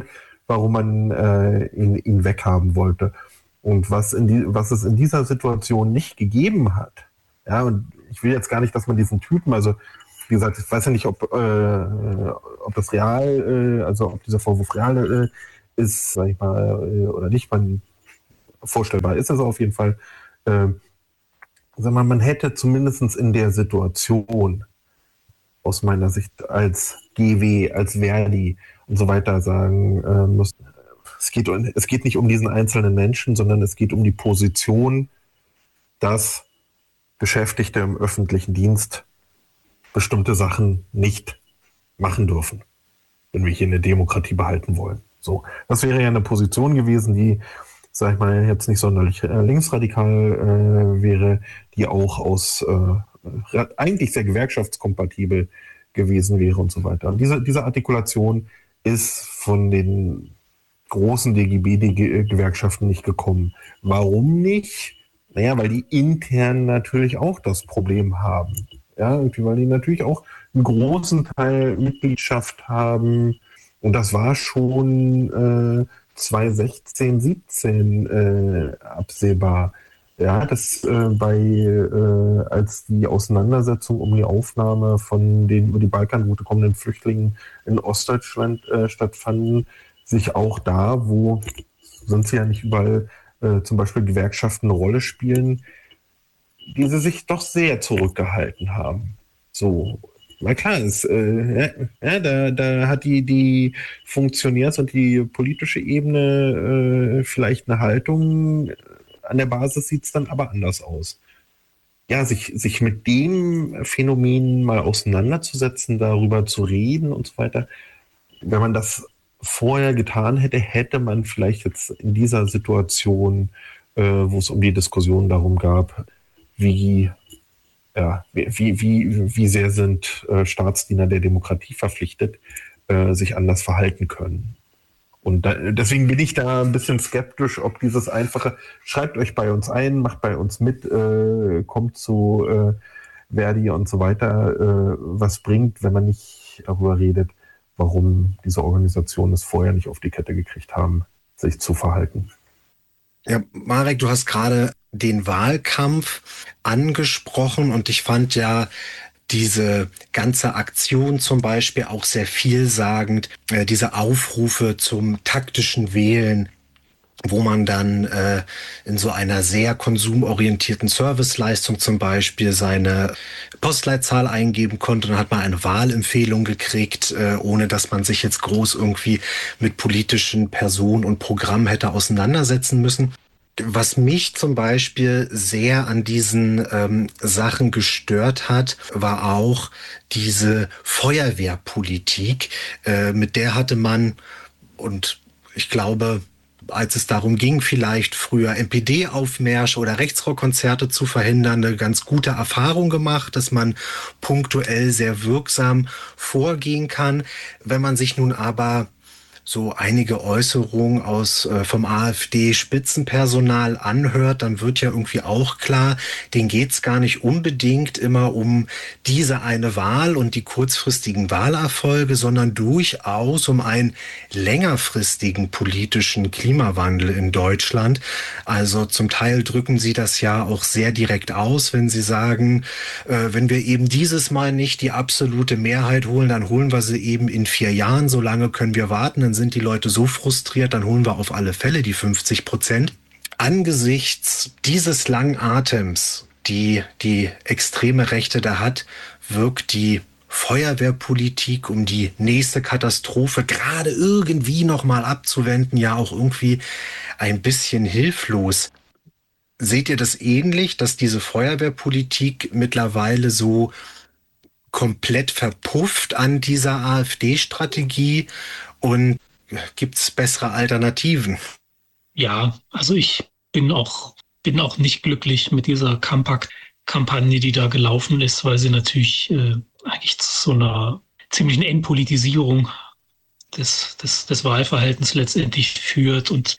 warum man äh, ihn, ihn weghaben wollte. Und was, in die, was es in dieser Situation nicht gegeben hat, ja, und ich will jetzt gar nicht, dass man diesen Typen, also wie gesagt, ich weiß ja nicht, ob, äh, ob das real, äh, also ob dieser Vorwurf real äh, ist, sag ich mal, äh, oder nicht, man vorstellbar ist es auf jeden Fall. Äh, sag mal, man hätte zumindest in der Situation aus meiner Sicht als G W, als Verdi und so weiter sagen äh, müssen, es geht, es geht nicht um diesen einzelnen Menschen, sondern es geht um die Position, dass Beschäftigte im öffentlichen Dienst bestimmte Sachen nicht machen dürfen, wenn wir hier eine Demokratie behalten wollen. So, das wäre ja eine Position gewesen, die, sag ich mal, jetzt nicht sonderlich äh, linksradikal äh, wäre, die auch aus äh, eigentlich sehr gewerkschaftskompatibel gewesen wäre und so weiter. Und diese, diese Artikulation ist von den großen D G B-Gewerkschaften nicht gekommen. Warum nicht? Naja, weil die intern natürlich auch das Problem haben. Ja, irgendwie, weil die natürlich auch einen großen Teil Mitgliedschaft haben. Und das war schon äh, zwanzig sechzehn, siebzehn äh, absehbar. Ja, das äh, bei, äh, als die Auseinandersetzung um die Aufnahme von den über die Balkanroute kommenden Flüchtlingen in Ostdeutschland äh, stattfanden, sich auch da, wo sonst ja nicht überall äh, zum Beispiel Gewerkschaften eine Rolle spielen, die sie sich doch sehr zurückgehalten haben. So, na klar, ist, äh, ja, ja, da, da hat die, die Funktionärs- und die politische Ebene äh, vielleicht eine Haltung, an der Basis sieht es dann aber anders aus. Ja, sich, sich mit dem Phänomen mal auseinanderzusetzen, darüber zu reden und so weiter, wenn man das vorher getan hätte, hätte man vielleicht jetzt in dieser Situation, äh, wo es um die Diskussion darum gab, wie, ja, wie, wie, wie sehr sind äh, Staatsdiener der Demokratie verpflichtet, äh, sich anders verhalten können. Und da, deswegen bin ich da ein bisschen skeptisch, ob dieses einfache, schreibt euch bei uns ein, macht bei uns mit, äh, kommt zu äh, Verdi und so weiter, äh, was bringt, wenn man nicht darüber redet, warum diese Organisationen es vorher nicht auf die Kette gekriegt haben, sich zu verhalten. Ja, Marek, du hast gerade den Wahlkampf angesprochen und ich fand ja diese ganze Aktion zum Beispiel auch sehr vielsagend, äh, diese Aufrufe zum taktischen Wählen, wo man dann äh, in so einer sehr konsumorientierten Serviceleistung zum Beispiel seine Postleitzahl eingeben konnte. Dann hat man eine Wahlempfehlung gekriegt, äh, ohne dass man sich jetzt groß irgendwie mit politischen Personen und Programmen hätte auseinandersetzen müssen. Was mich zum Beispiel sehr an diesen ähm, Sachen gestört hat, war auch diese Feuerwehrpolitik. Äh, mit der hatte man, und ich glaube, als es darum ging, vielleicht früher N P D-Aufmärsche oder Rechtsrockkonzerte zu verhindern, eine ganz gute Erfahrung gemacht, dass man punktuell sehr wirksam vorgehen kann. Wenn man sich nun aber so einige Äußerungen aus äh, vom AfD-Spitzenpersonal anhört, dann wird ja irgendwie auch klar, denen geht's gar nicht unbedingt immer um diese eine Wahl und die kurzfristigen Wahlerfolge, sondern durchaus um einen längerfristigen politischen Klimawandel in Deutschland. Also zum Teil drücken sie das ja auch sehr direkt aus, wenn sie sagen, äh, wenn wir eben dieses Mal nicht die absolute Mehrheit holen, dann holen wir sie eben in vier Jahren, so lange können wir warten, dann sind die Leute so frustriert, dann holen wir auf alle Fälle die fünfzig Prozent. Angesichts dieses langen Atems, die die extreme Rechte da hat, wirkt die Feuerwehrpolitik, um die nächste Katastrophe gerade irgendwie nochmal abzuwenden, ja auch irgendwie ein bisschen hilflos. Seht ihr das ähnlich, dass diese Feuerwehrpolitik mittlerweile so komplett verpufft an dieser AfD-Strategie und gibt's bessere Alternativen? Ja, also ich bin auch, bin auch nicht glücklich mit dieser Kampagne, die da gelaufen ist, weil sie natürlich äh, eigentlich zu so einer ziemlichen Entpolitisierung des, des, des Wahlverhaltens letztendlich führt. Und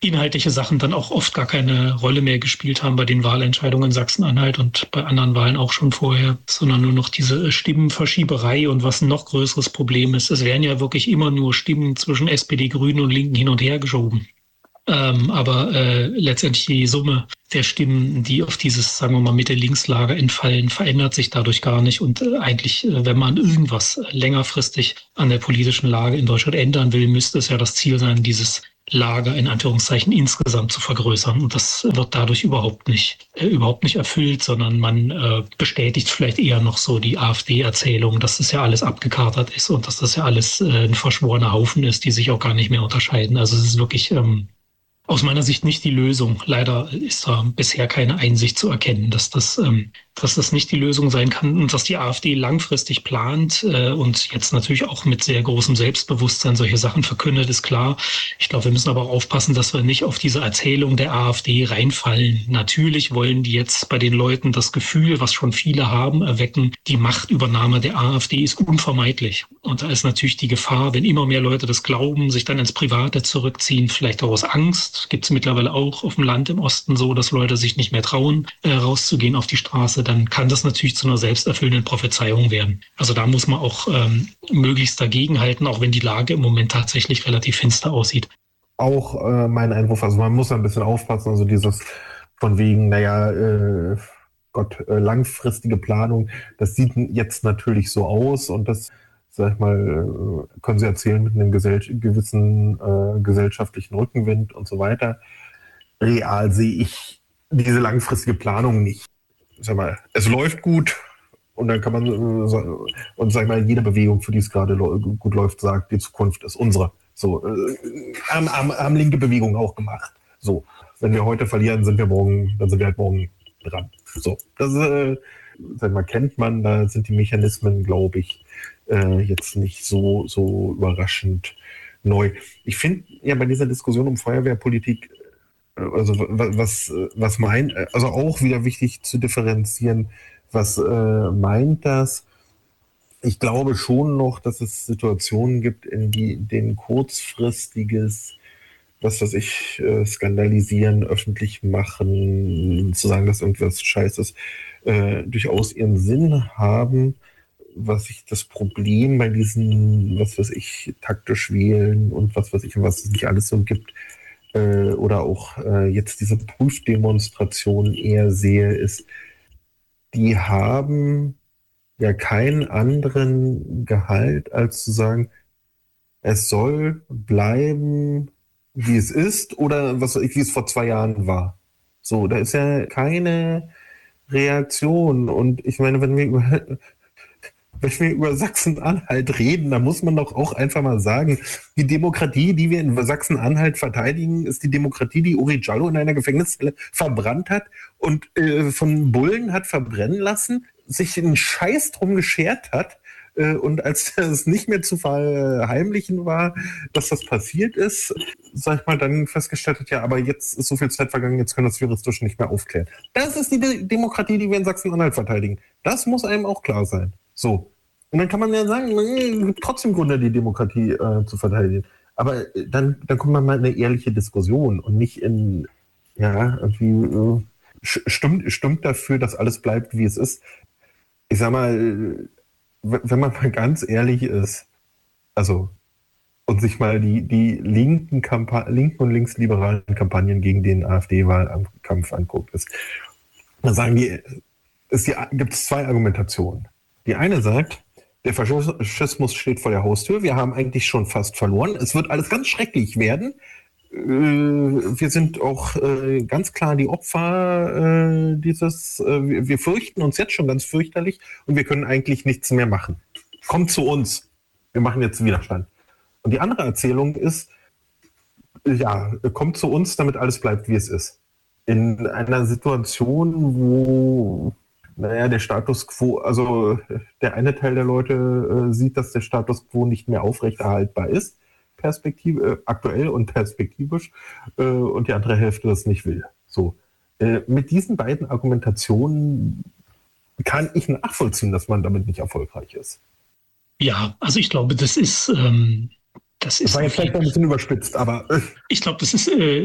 inhaltliche Sachen dann auch oft gar keine Rolle mehr gespielt haben bei den Wahlentscheidungen in Sachsen-Anhalt und bei anderen Wahlen auch schon vorher, sondern nur noch diese Stimmenverschieberei. Und was ein noch größeres Problem ist, es werden ja wirklich immer nur Stimmen zwischen S P D, Grünen und Linken hin und her geschoben. Ähm, aber äh, letztendlich die Summe der Stimmen, die auf dieses, sagen wir mal, Mitte-Links-Lager entfallen, verändert sich dadurch gar nicht. Und äh, eigentlich, äh, wenn man irgendwas längerfristig an der politischen Lage in Deutschland ändern will, müsste es ja das Ziel sein, dieses Lager in Anführungszeichen insgesamt zu vergrößern. Und das wird dadurch überhaupt nicht, äh, überhaupt nicht erfüllt, sondern man äh, bestätigt vielleicht eher noch so die AfD-Erzählung, dass das ja alles abgekartet ist und dass das ja alles äh, ein verschworener Haufen ist, die sich auch gar nicht mehr unterscheiden. Also es ist wirklich ähm, aus meiner Sicht nicht die Lösung. Leider ist da bisher keine Einsicht zu erkennen, dass das, ähm, dass das nicht die Lösung sein kann und dass die AfD langfristig plant äh, und jetzt natürlich auch mit sehr großem Selbstbewusstsein solche Sachen verkündet, ist klar. Ich glaube, wir müssen aber auch aufpassen, dass wir nicht auf diese Erzählung der AfD reinfallen. Natürlich wollen die jetzt bei den Leuten das Gefühl, was schon viele haben, erwecken, die Machtübernahme der AfD ist unvermeidlich. Und da ist natürlich die Gefahr, wenn immer mehr Leute das glauben, sich dann ins Private zurückziehen, vielleicht auch aus Angst. Gibt es mittlerweile auch auf dem Land im Osten so, dass Leute sich nicht mehr trauen, äh, rauszugehen auf die Straße, dann kann das natürlich zu einer selbsterfüllenden Prophezeiung werden. Also da muss man auch ähm, möglichst dagegenhalten, auch wenn die Lage im Moment tatsächlich relativ finster aussieht. Auch äh, mein Einwurf, also man muss ein bisschen aufpassen, also dieses von wegen, naja, äh, Gott, äh, langfristige Planung, das sieht jetzt natürlich so aus und das, sag ich mal, äh, können Sie erzählen mit einem gesell- gewissen äh, gesellschaftlichen Rückenwind und so weiter. Real sehe ich diese langfristige Planung nicht. Sag mal, es läuft gut und dann kann man, äh, und sag mal, jede Bewegung, für die es gerade lo- gut läuft, sagt, die Zukunft ist unsere. So, äh, haben, haben, haben linke Bewegungen auch gemacht. So, wenn wir heute verlieren, sind wir morgen, dann sind wir halt morgen dran. So, das äh, sag mal, kennt man, da sind die Mechanismen, glaube ich, äh, jetzt nicht so, so überraschend neu. Ich finde ja bei dieser Diskussion um Feuerwehrpolitik, äh, also was, was meint, also auch wieder wichtig zu differenzieren, was äh, meint das? Ich glaube schon noch, dass es Situationen gibt, in die, in denen kurzfristiges, was weiß ich, äh, skandalisieren, öffentlich machen, zu sagen, dass irgendwas scheiße ist, äh, durchaus ihren Sinn haben. Was ich das Problem bei diesen, was weiß ich, taktisch wählen und was weiß ich, was es nicht alles so gibt, äh, oder auch äh, jetzt diese Prüfdemonstration eher sehe, ist, die haben ja keinen anderen Gehalt, als zu sagen, es soll bleiben, wie es ist, oder was weiß ich, wie es vor zwei Jahren war. So, da ist ja keine Reaktion. Und ich meine, wenn wir über, wenn wir über Sachsen-Anhalt reden, dann muss man doch auch einfach mal sagen, die Demokratie, die wir in Sachsen-Anhalt verteidigen, ist die Demokratie, die Uri Jallo in einer Gefängniszelle verbrannt hat und äh, von Bullen hat verbrennen lassen, sich einen Scheiß drum geschert hat. Äh, und als es nicht mehr zu verheimlichen war, dass das passiert ist, sag ich mal, dann festgestellt hat, ja, aber jetzt ist so viel Zeit vergangen, jetzt können wir das juristisch nicht mehr aufklären. Das ist die De- Demokratie, die wir in Sachsen-Anhalt verteidigen. Das muss einem auch klar sein. So. Und dann kann man ja sagen, es gibt trotzdem Gründe, die Demokratie äh, zu verteidigen. Aber äh, dann, dann kommt man mal in eine ehrliche Diskussion und nicht in, ja, irgendwie, äh, stimmt, stimmt dafür, dass alles bleibt, wie es ist. Ich sag mal, äh, wenn man mal ganz ehrlich ist, also, und sich mal die, die linken, Kampa- linken und linksliberalen Kampagnen gegen den AfD-Wahlkampf anguckt, ist, dann sagen die, ist die, gibt es zwei Argumentationen. Die eine sagt, der Faschismus steht vor der Haustür, wir haben eigentlich schon fast verloren, es wird alles ganz schrecklich werden. Wir sind auch äh, ganz klar die Opfer äh, dieses, äh, wir fürchten uns jetzt schon ganz fürchterlich und wir können eigentlich nichts mehr machen. Kommt zu uns, wir machen jetzt Widerstand. Und die andere Erzählung ist, ja, kommt zu uns, damit alles bleibt, wie es ist. In einer Situation, wo, naja, der Status quo, also der eine Teil der Leute äh, sieht, dass der Status quo nicht mehr aufrechterhaltbar ist, Perspektive, äh, aktuell und perspektivisch, äh, und die andere Hälfte das nicht will. So. Äh, mit diesen beiden Argumentationen kann ich nachvollziehen, dass man damit nicht erfolgreich ist. Ja, also ich glaube, das ist, ähm, das ist. Das war jetzt vielleicht ein bisschen überspitzt, aber. Äh. Ich glaube, das ist äh,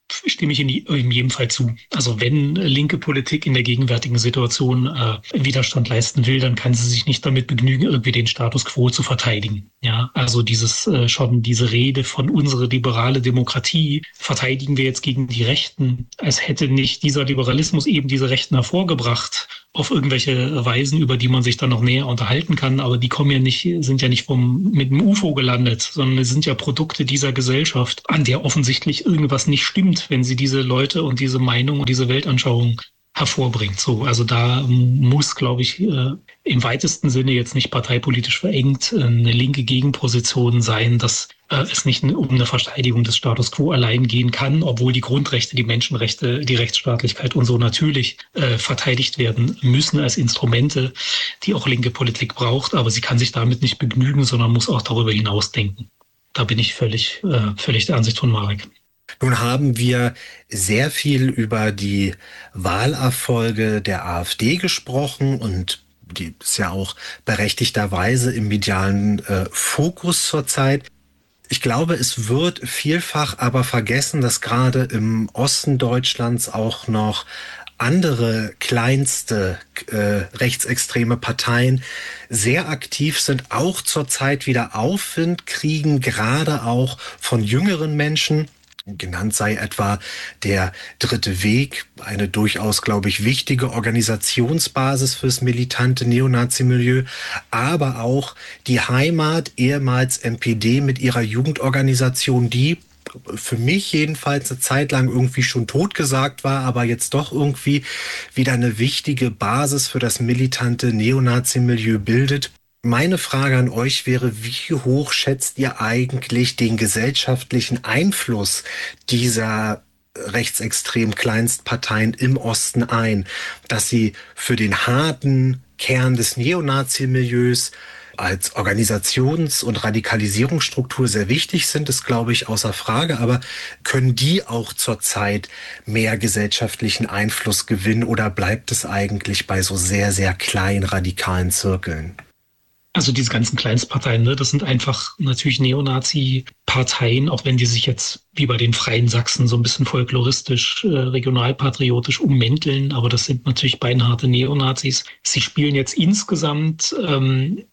stimme ich in, die, in jedem Fall zu. Also wenn linke Politik in der gegenwärtigen Situation äh, Widerstand leisten will, dann kann sie sich nicht damit begnügen, irgendwie den Status quo zu verteidigen. Ja, also dieses äh, schon diese Rede von unsere liberale Demokratie verteidigen wir jetzt gegen die Rechten, als hätte nicht dieser Liberalismus eben diese Rechten hervorgebracht auf irgendwelche Weisen, über die man sich dann noch näher unterhalten kann, aber die kommen ja nicht, sind ja nicht vom, mit dem U F O gelandet, sondern es sind ja Produkte dieser Gesellschaft, an der offensichtlich irgendwas nicht stimmt, wenn sie diese Leute und diese Meinung und diese Weltanschauung hervorbringt. So, also da muss, glaube ich, äh, im weitesten Sinne jetzt nicht parteipolitisch verengt äh, eine linke Gegenposition sein, dass äh, es nicht um eine Verteidigung des Status quo allein gehen kann, obwohl die Grundrechte, die Menschenrechte, die Rechtsstaatlichkeit und so natürlich äh, verteidigt werden müssen als Instrumente, die auch linke Politik braucht. Aber sie kann sich damit nicht begnügen, sondern muss auch darüber hinaus denken. Da bin ich völlig, äh, völlig der Ansicht von Marek. Nun haben wir sehr viel über die Wahlerfolge der AfD gesprochen und die ist ja auch berechtigterweise im medialen äh, Fokus zurzeit. Ich glaube, es wird vielfach aber vergessen, dass gerade im Osten Deutschlands auch noch andere kleinste äh, rechtsextreme Parteien sehr aktiv sind, auch zurzeit wieder Aufwind kriegen, gerade auch von jüngeren Menschen. Genannt sei etwa der Dritte Weg, eine durchaus, glaube ich, wichtige Organisationsbasis fürs militante Neonazi-Milieu, aber auch die Heimat, ehemals N P D mit ihrer Jugendorganisation, die für mich jedenfalls eine Zeit lang irgendwie schon totgesagt war, aber jetzt doch irgendwie wieder eine wichtige Basis für das militante Neonazi-Milieu bildet. Meine Frage an euch wäre, wie hoch schätzt ihr eigentlich den gesellschaftlichen Einfluss dieser rechtsextremen Kleinstparteien im Osten ein, dass sie für den harten Kern des Neonazi-Milieus als Organisations- und Radikalisierungsstruktur sehr wichtig sind, ist, glaube ich, außer Frage. Aber können die auch zurzeit mehr gesellschaftlichen Einfluss gewinnen oder bleibt es eigentlich bei so sehr, sehr kleinen radikalen Zirkeln? Also diese ganzen Kleinstparteien, ne, das sind einfach natürlich Neonazi-Parteien, auch wenn die sich jetzt wie bei den Freien Sachsen so ein bisschen folkloristisch, äh, regionalpatriotisch ummänteln, aber das sind natürlich beinharte Neonazis. Sie spielen jetzt insgesamt ähm,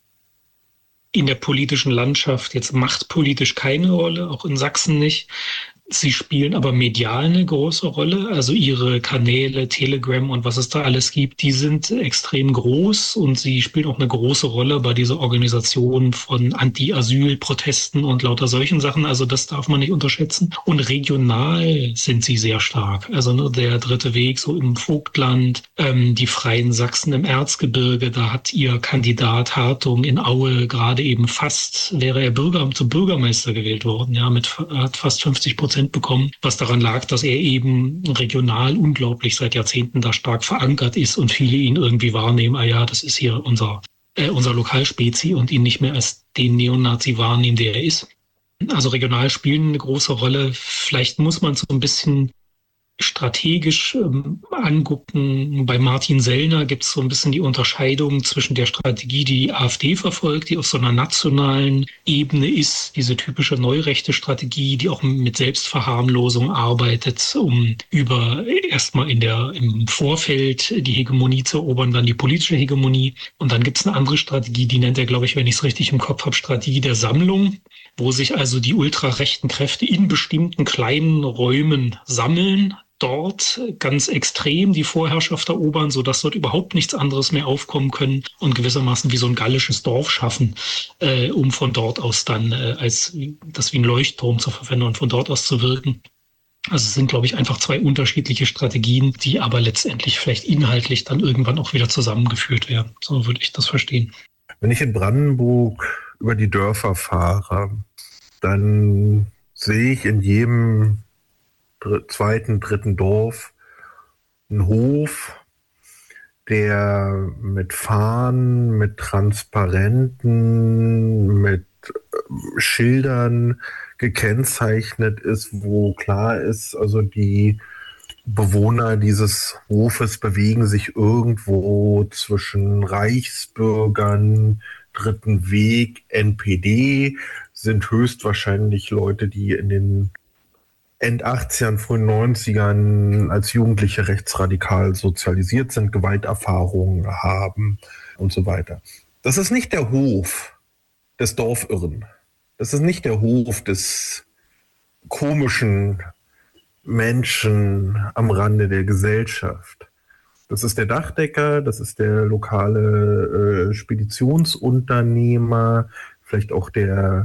in der politischen Landschaft jetzt machtpolitisch keine Rolle, auch in Sachsen nicht. Sie spielen aber medial eine große Rolle. Also ihre Kanäle, Telegram und was es da alles gibt, die sind extrem groß und sie spielen auch eine große Rolle bei dieser Organisation von Anti-Asyl-Protesten und lauter solchen Sachen. Also das darf man nicht unterschätzen. Und regional sind sie sehr stark. Also ne, der Dritte Weg so im Vogtland, ähm, die Freien Sachsen im Erzgebirge, da hat ihr Kandidat Hartung in Aue gerade eben fast, wäre er Bürger, zum Bürgermeister gewählt worden, ja, mit hat fast fünfzig Prozent bekommen, was daran lag, dass er eben regional unglaublich seit Jahrzehnten da stark verankert ist und viele ihn irgendwie wahrnehmen, ah ja, das ist hier unser, äh, unser Lokalspezi und ihn nicht mehr als den Neonazi wahrnehmen, der er ist. Also regional spielen eine große Rolle. Vielleicht muss man so ein bisschen strategisch ähm, angucken. Bei Martin Sellner gibt es so ein bisschen die Unterscheidung zwischen der Strategie, die die AfD verfolgt, die auf so einer nationalen Ebene ist, diese typische neurechte Strategie, die auch mit Selbstverharmlosung arbeitet, um über erstmal in der im Vorfeld die Hegemonie zu erobern, dann die politische Hegemonie. Und dann gibt es eine andere Strategie, die nennt er, glaube ich, wenn ich es richtig im Kopf habe, Strategie der Sammlung, wo sich also die ultrarechten Kräfte in bestimmten kleinen Räumen sammeln, dort ganz extrem die Vorherrschaft erobern, sodass dort überhaupt nichts anderes mehr aufkommen können und gewissermaßen wie so ein gallisches Dorf schaffen, äh, um von dort aus dann äh, als das wie ein Leuchtturm zu verwenden und von dort aus zu wirken. Also es sind, glaube ich, einfach zwei unterschiedliche Strategien, die aber letztendlich vielleicht inhaltlich dann irgendwann auch wieder zusammengeführt werden. So würde ich das verstehen. Wenn ich in Brandenburg über die Dörfer fahre, dann sehe ich in jedem dr- zweiten, dritten Dorf einen Hof, der mit Fahnen, mit Transparenten, mit äh, Schildern gekennzeichnet ist, wo klar ist, also die Bewohner dieses Hofes bewegen sich irgendwo zwischen Reichsbürgern, Dritten Weg, N P D, sind höchstwahrscheinlich Leute, die in den End achtzigern, frühen neunzigern als Jugendliche rechtsradikal sozialisiert sind, Gewalterfahrungen haben und so weiter. Das ist nicht der Hof des Dorfirren. Das ist nicht der Hof des komischen Menschen am Rande der Gesellschaft. Das ist der Dachdecker, das ist der lokale äh, Speditionsunternehmer, vielleicht auch der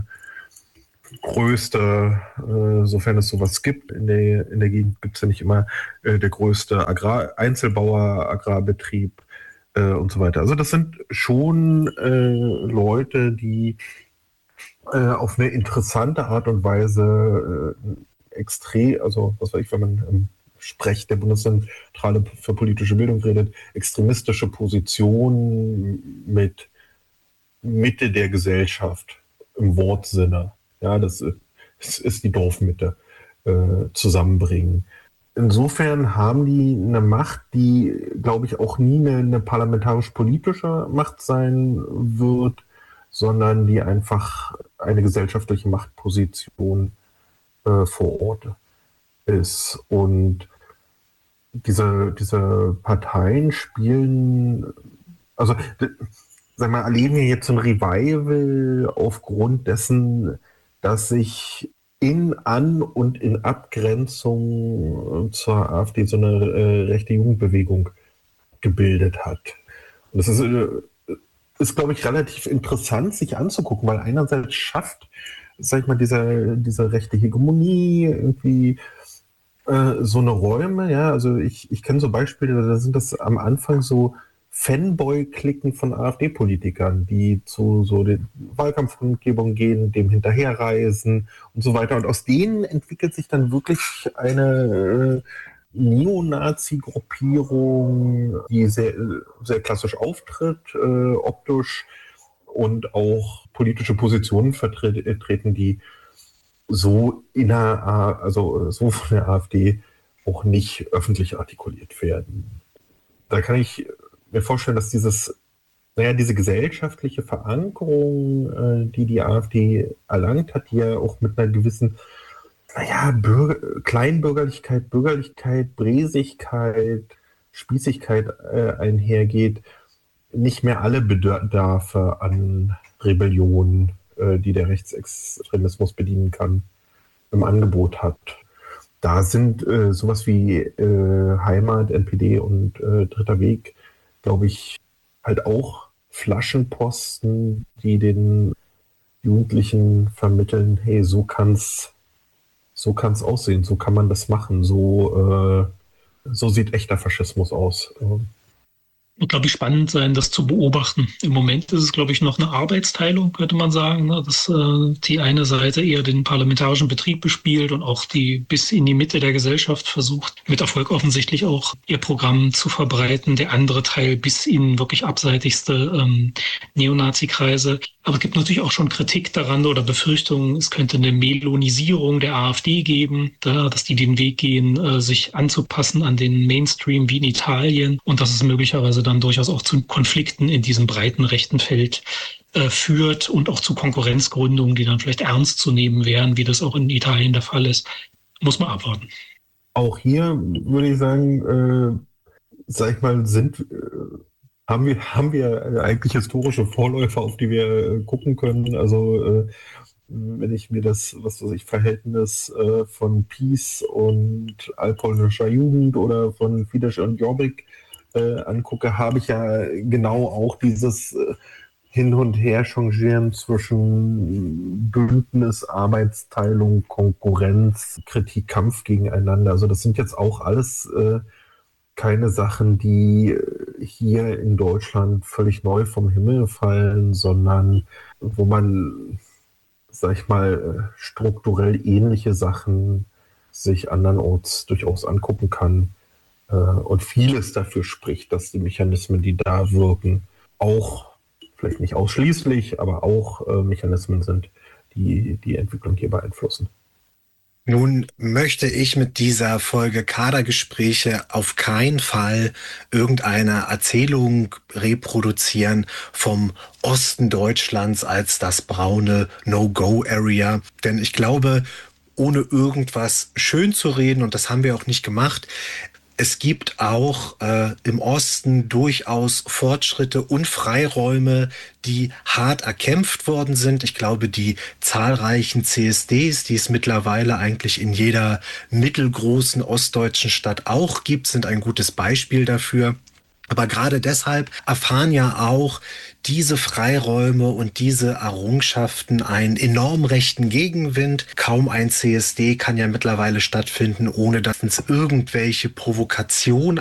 größte, äh, sofern es sowas gibt, in der, in der Gegend gibt es ja nicht immer, äh, der größte Agrar Einzelbauer, Agrarbetrieb äh, und so weiter. Also das sind schon äh, Leute, die äh, auf eine interessante Art und Weise äh, extrem, also was weiß ich, wenn man im Sprech der Bundeszentrale für politische Bildung redet, extremistische Positionen mit Mitte der Gesellschaft im Wortsinne. Ja, das ist die Dorfmitte äh, zusammenbringen. Insofern haben die eine Macht, die, glaube ich, auch nie eine, eine parlamentarisch-politische Macht sein wird, sondern die einfach eine gesellschaftliche Machtposition äh, vor Ort ist. Und diese, diese Parteien spielen, also sag mal, erleben wir jetzt so ein Revival aufgrund dessen, dass sich in An- und in Abgrenzung zur AfD so eine äh, rechte Jugendbewegung gebildet hat. Und das ist, äh, ist, glaube ich, relativ interessant, sich anzugucken, weil einerseits schafft, sag ich mal, diese, diese rechte Hegemonie irgendwie äh, so eine Räume, ja, also ich, ich kenne so Beispiele, da sind das am Anfang so Fanboy-Klicken von AfD-Politikern, die zu so den Wahlkampfkundgebungen gehen, dem hinterherreisen und so weiter. Und aus denen entwickelt sich dann wirklich eine äh, Neonazi-Gruppierung, die sehr, sehr klassisch auftritt, äh, optisch und auch politische Positionen vertreten, die so in der, also so von der AfD auch nicht öffentlich artikuliert werden. Da kann ich mir vorstellen, dass dieses, naja, diese gesellschaftliche Verankerung, äh, die die AfD erlangt hat, die ja auch mit einer gewissen, naja, Bürger, Kleinbürgerlichkeit, Bürgerlichkeit, Bräsigkeit, Spießigkeit äh, einhergeht, nicht mehr alle Bedarfe an Rebellion, äh, die der Rechtsextremismus bedienen kann, im Angebot hat. Da sind äh, sowas wie äh, Heimat, N P D und äh, Dritter Weg, glaube ich, halt auch Flaschenposten, die den Jugendlichen vermitteln, hey, so kann's, so kann's aussehen, so kann man das machen, so, äh, so sieht echter Faschismus aus. Wird, glaube ich, spannend sein, das zu beobachten. Im Moment ist es, glaube ich, noch eine Arbeitsteilung, könnte man sagen, ne? Dass äh, die eine Seite eher den parlamentarischen Betrieb bespielt und auch die bis in die Mitte der Gesellschaft versucht, mit Erfolg offensichtlich auch ihr Programm zu verbreiten. Der andere Teil bis in wirklich abseitigste ähm, Neonazi-Kreise. Aber es gibt natürlich auch schon Kritik daran oder Befürchtungen, es könnte eine Melonisierung der AfD geben, da, dass die den Weg gehen, äh, sich anzupassen an den Mainstream wie in Italien und dass es möglicherweise dann durchaus auch zu Konflikten in diesem breiten rechten Feld äh, führt und auch zu Konkurrenzgründungen, die dann vielleicht ernst zu nehmen wären, wie das auch in Italien der Fall ist. Muss man abwarten. Auch hier würde ich sagen, äh, sag ich mal, sind, äh, haben wir, haben wir eigentlich historische Vorläufer, auf die wir äh, gucken können. Also äh, wenn ich mir das, was weiß ich, Verhältnis äh, von PiS und allpolnischer Jugend oder von Fidesz und Jobbik äh, angucke, habe ich ja genau auch dieses äh, Hin- und Her-Changieren zwischen Bündnis, Arbeitsteilung, Konkurrenz, Kritik, Kampf gegeneinander. Also das sind jetzt auch alles äh, keine Sachen, die hier in Deutschland völlig neu vom Himmel fallen, sondern wo man, sag ich mal, strukturell ähnliche Sachen sich andernorts durchaus angucken kann. Und vieles dafür spricht, dass die Mechanismen, die da wirken, auch, vielleicht nicht ausschließlich, aber auch Mechanismen sind, die die Entwicklung hier beeinflussen. Nun möchte ich mit dieser Folge Kadergespräche auf keinen Fall irgendeine Erzählung reproduzieren vom Osten Deutschlands als das braune No-Go-Area. Denn ich glaube, ohne irgendwas schön zu reden, und das haben wir auch nicht gemacht. Es gibt auch äh, im Osten durchaus Fortschritte und Freiräume, die hart erkämpft worden sind. Ich glaube, die zahlreichen C S Ds, die es mittlerweile eigentlich in jeder mittelgroßen ostdeutschen Stadt auch gibt, sind ein gutes Beispiel dafür. Aber gerade deshalb erfahren ja auch diese Freiräume und diese Errungenschaften einen enorm rechten Gegenwind. Kaum ein C S D kann ja mittlerweile stattfinden, ohne dass es irgendwelche Provokationen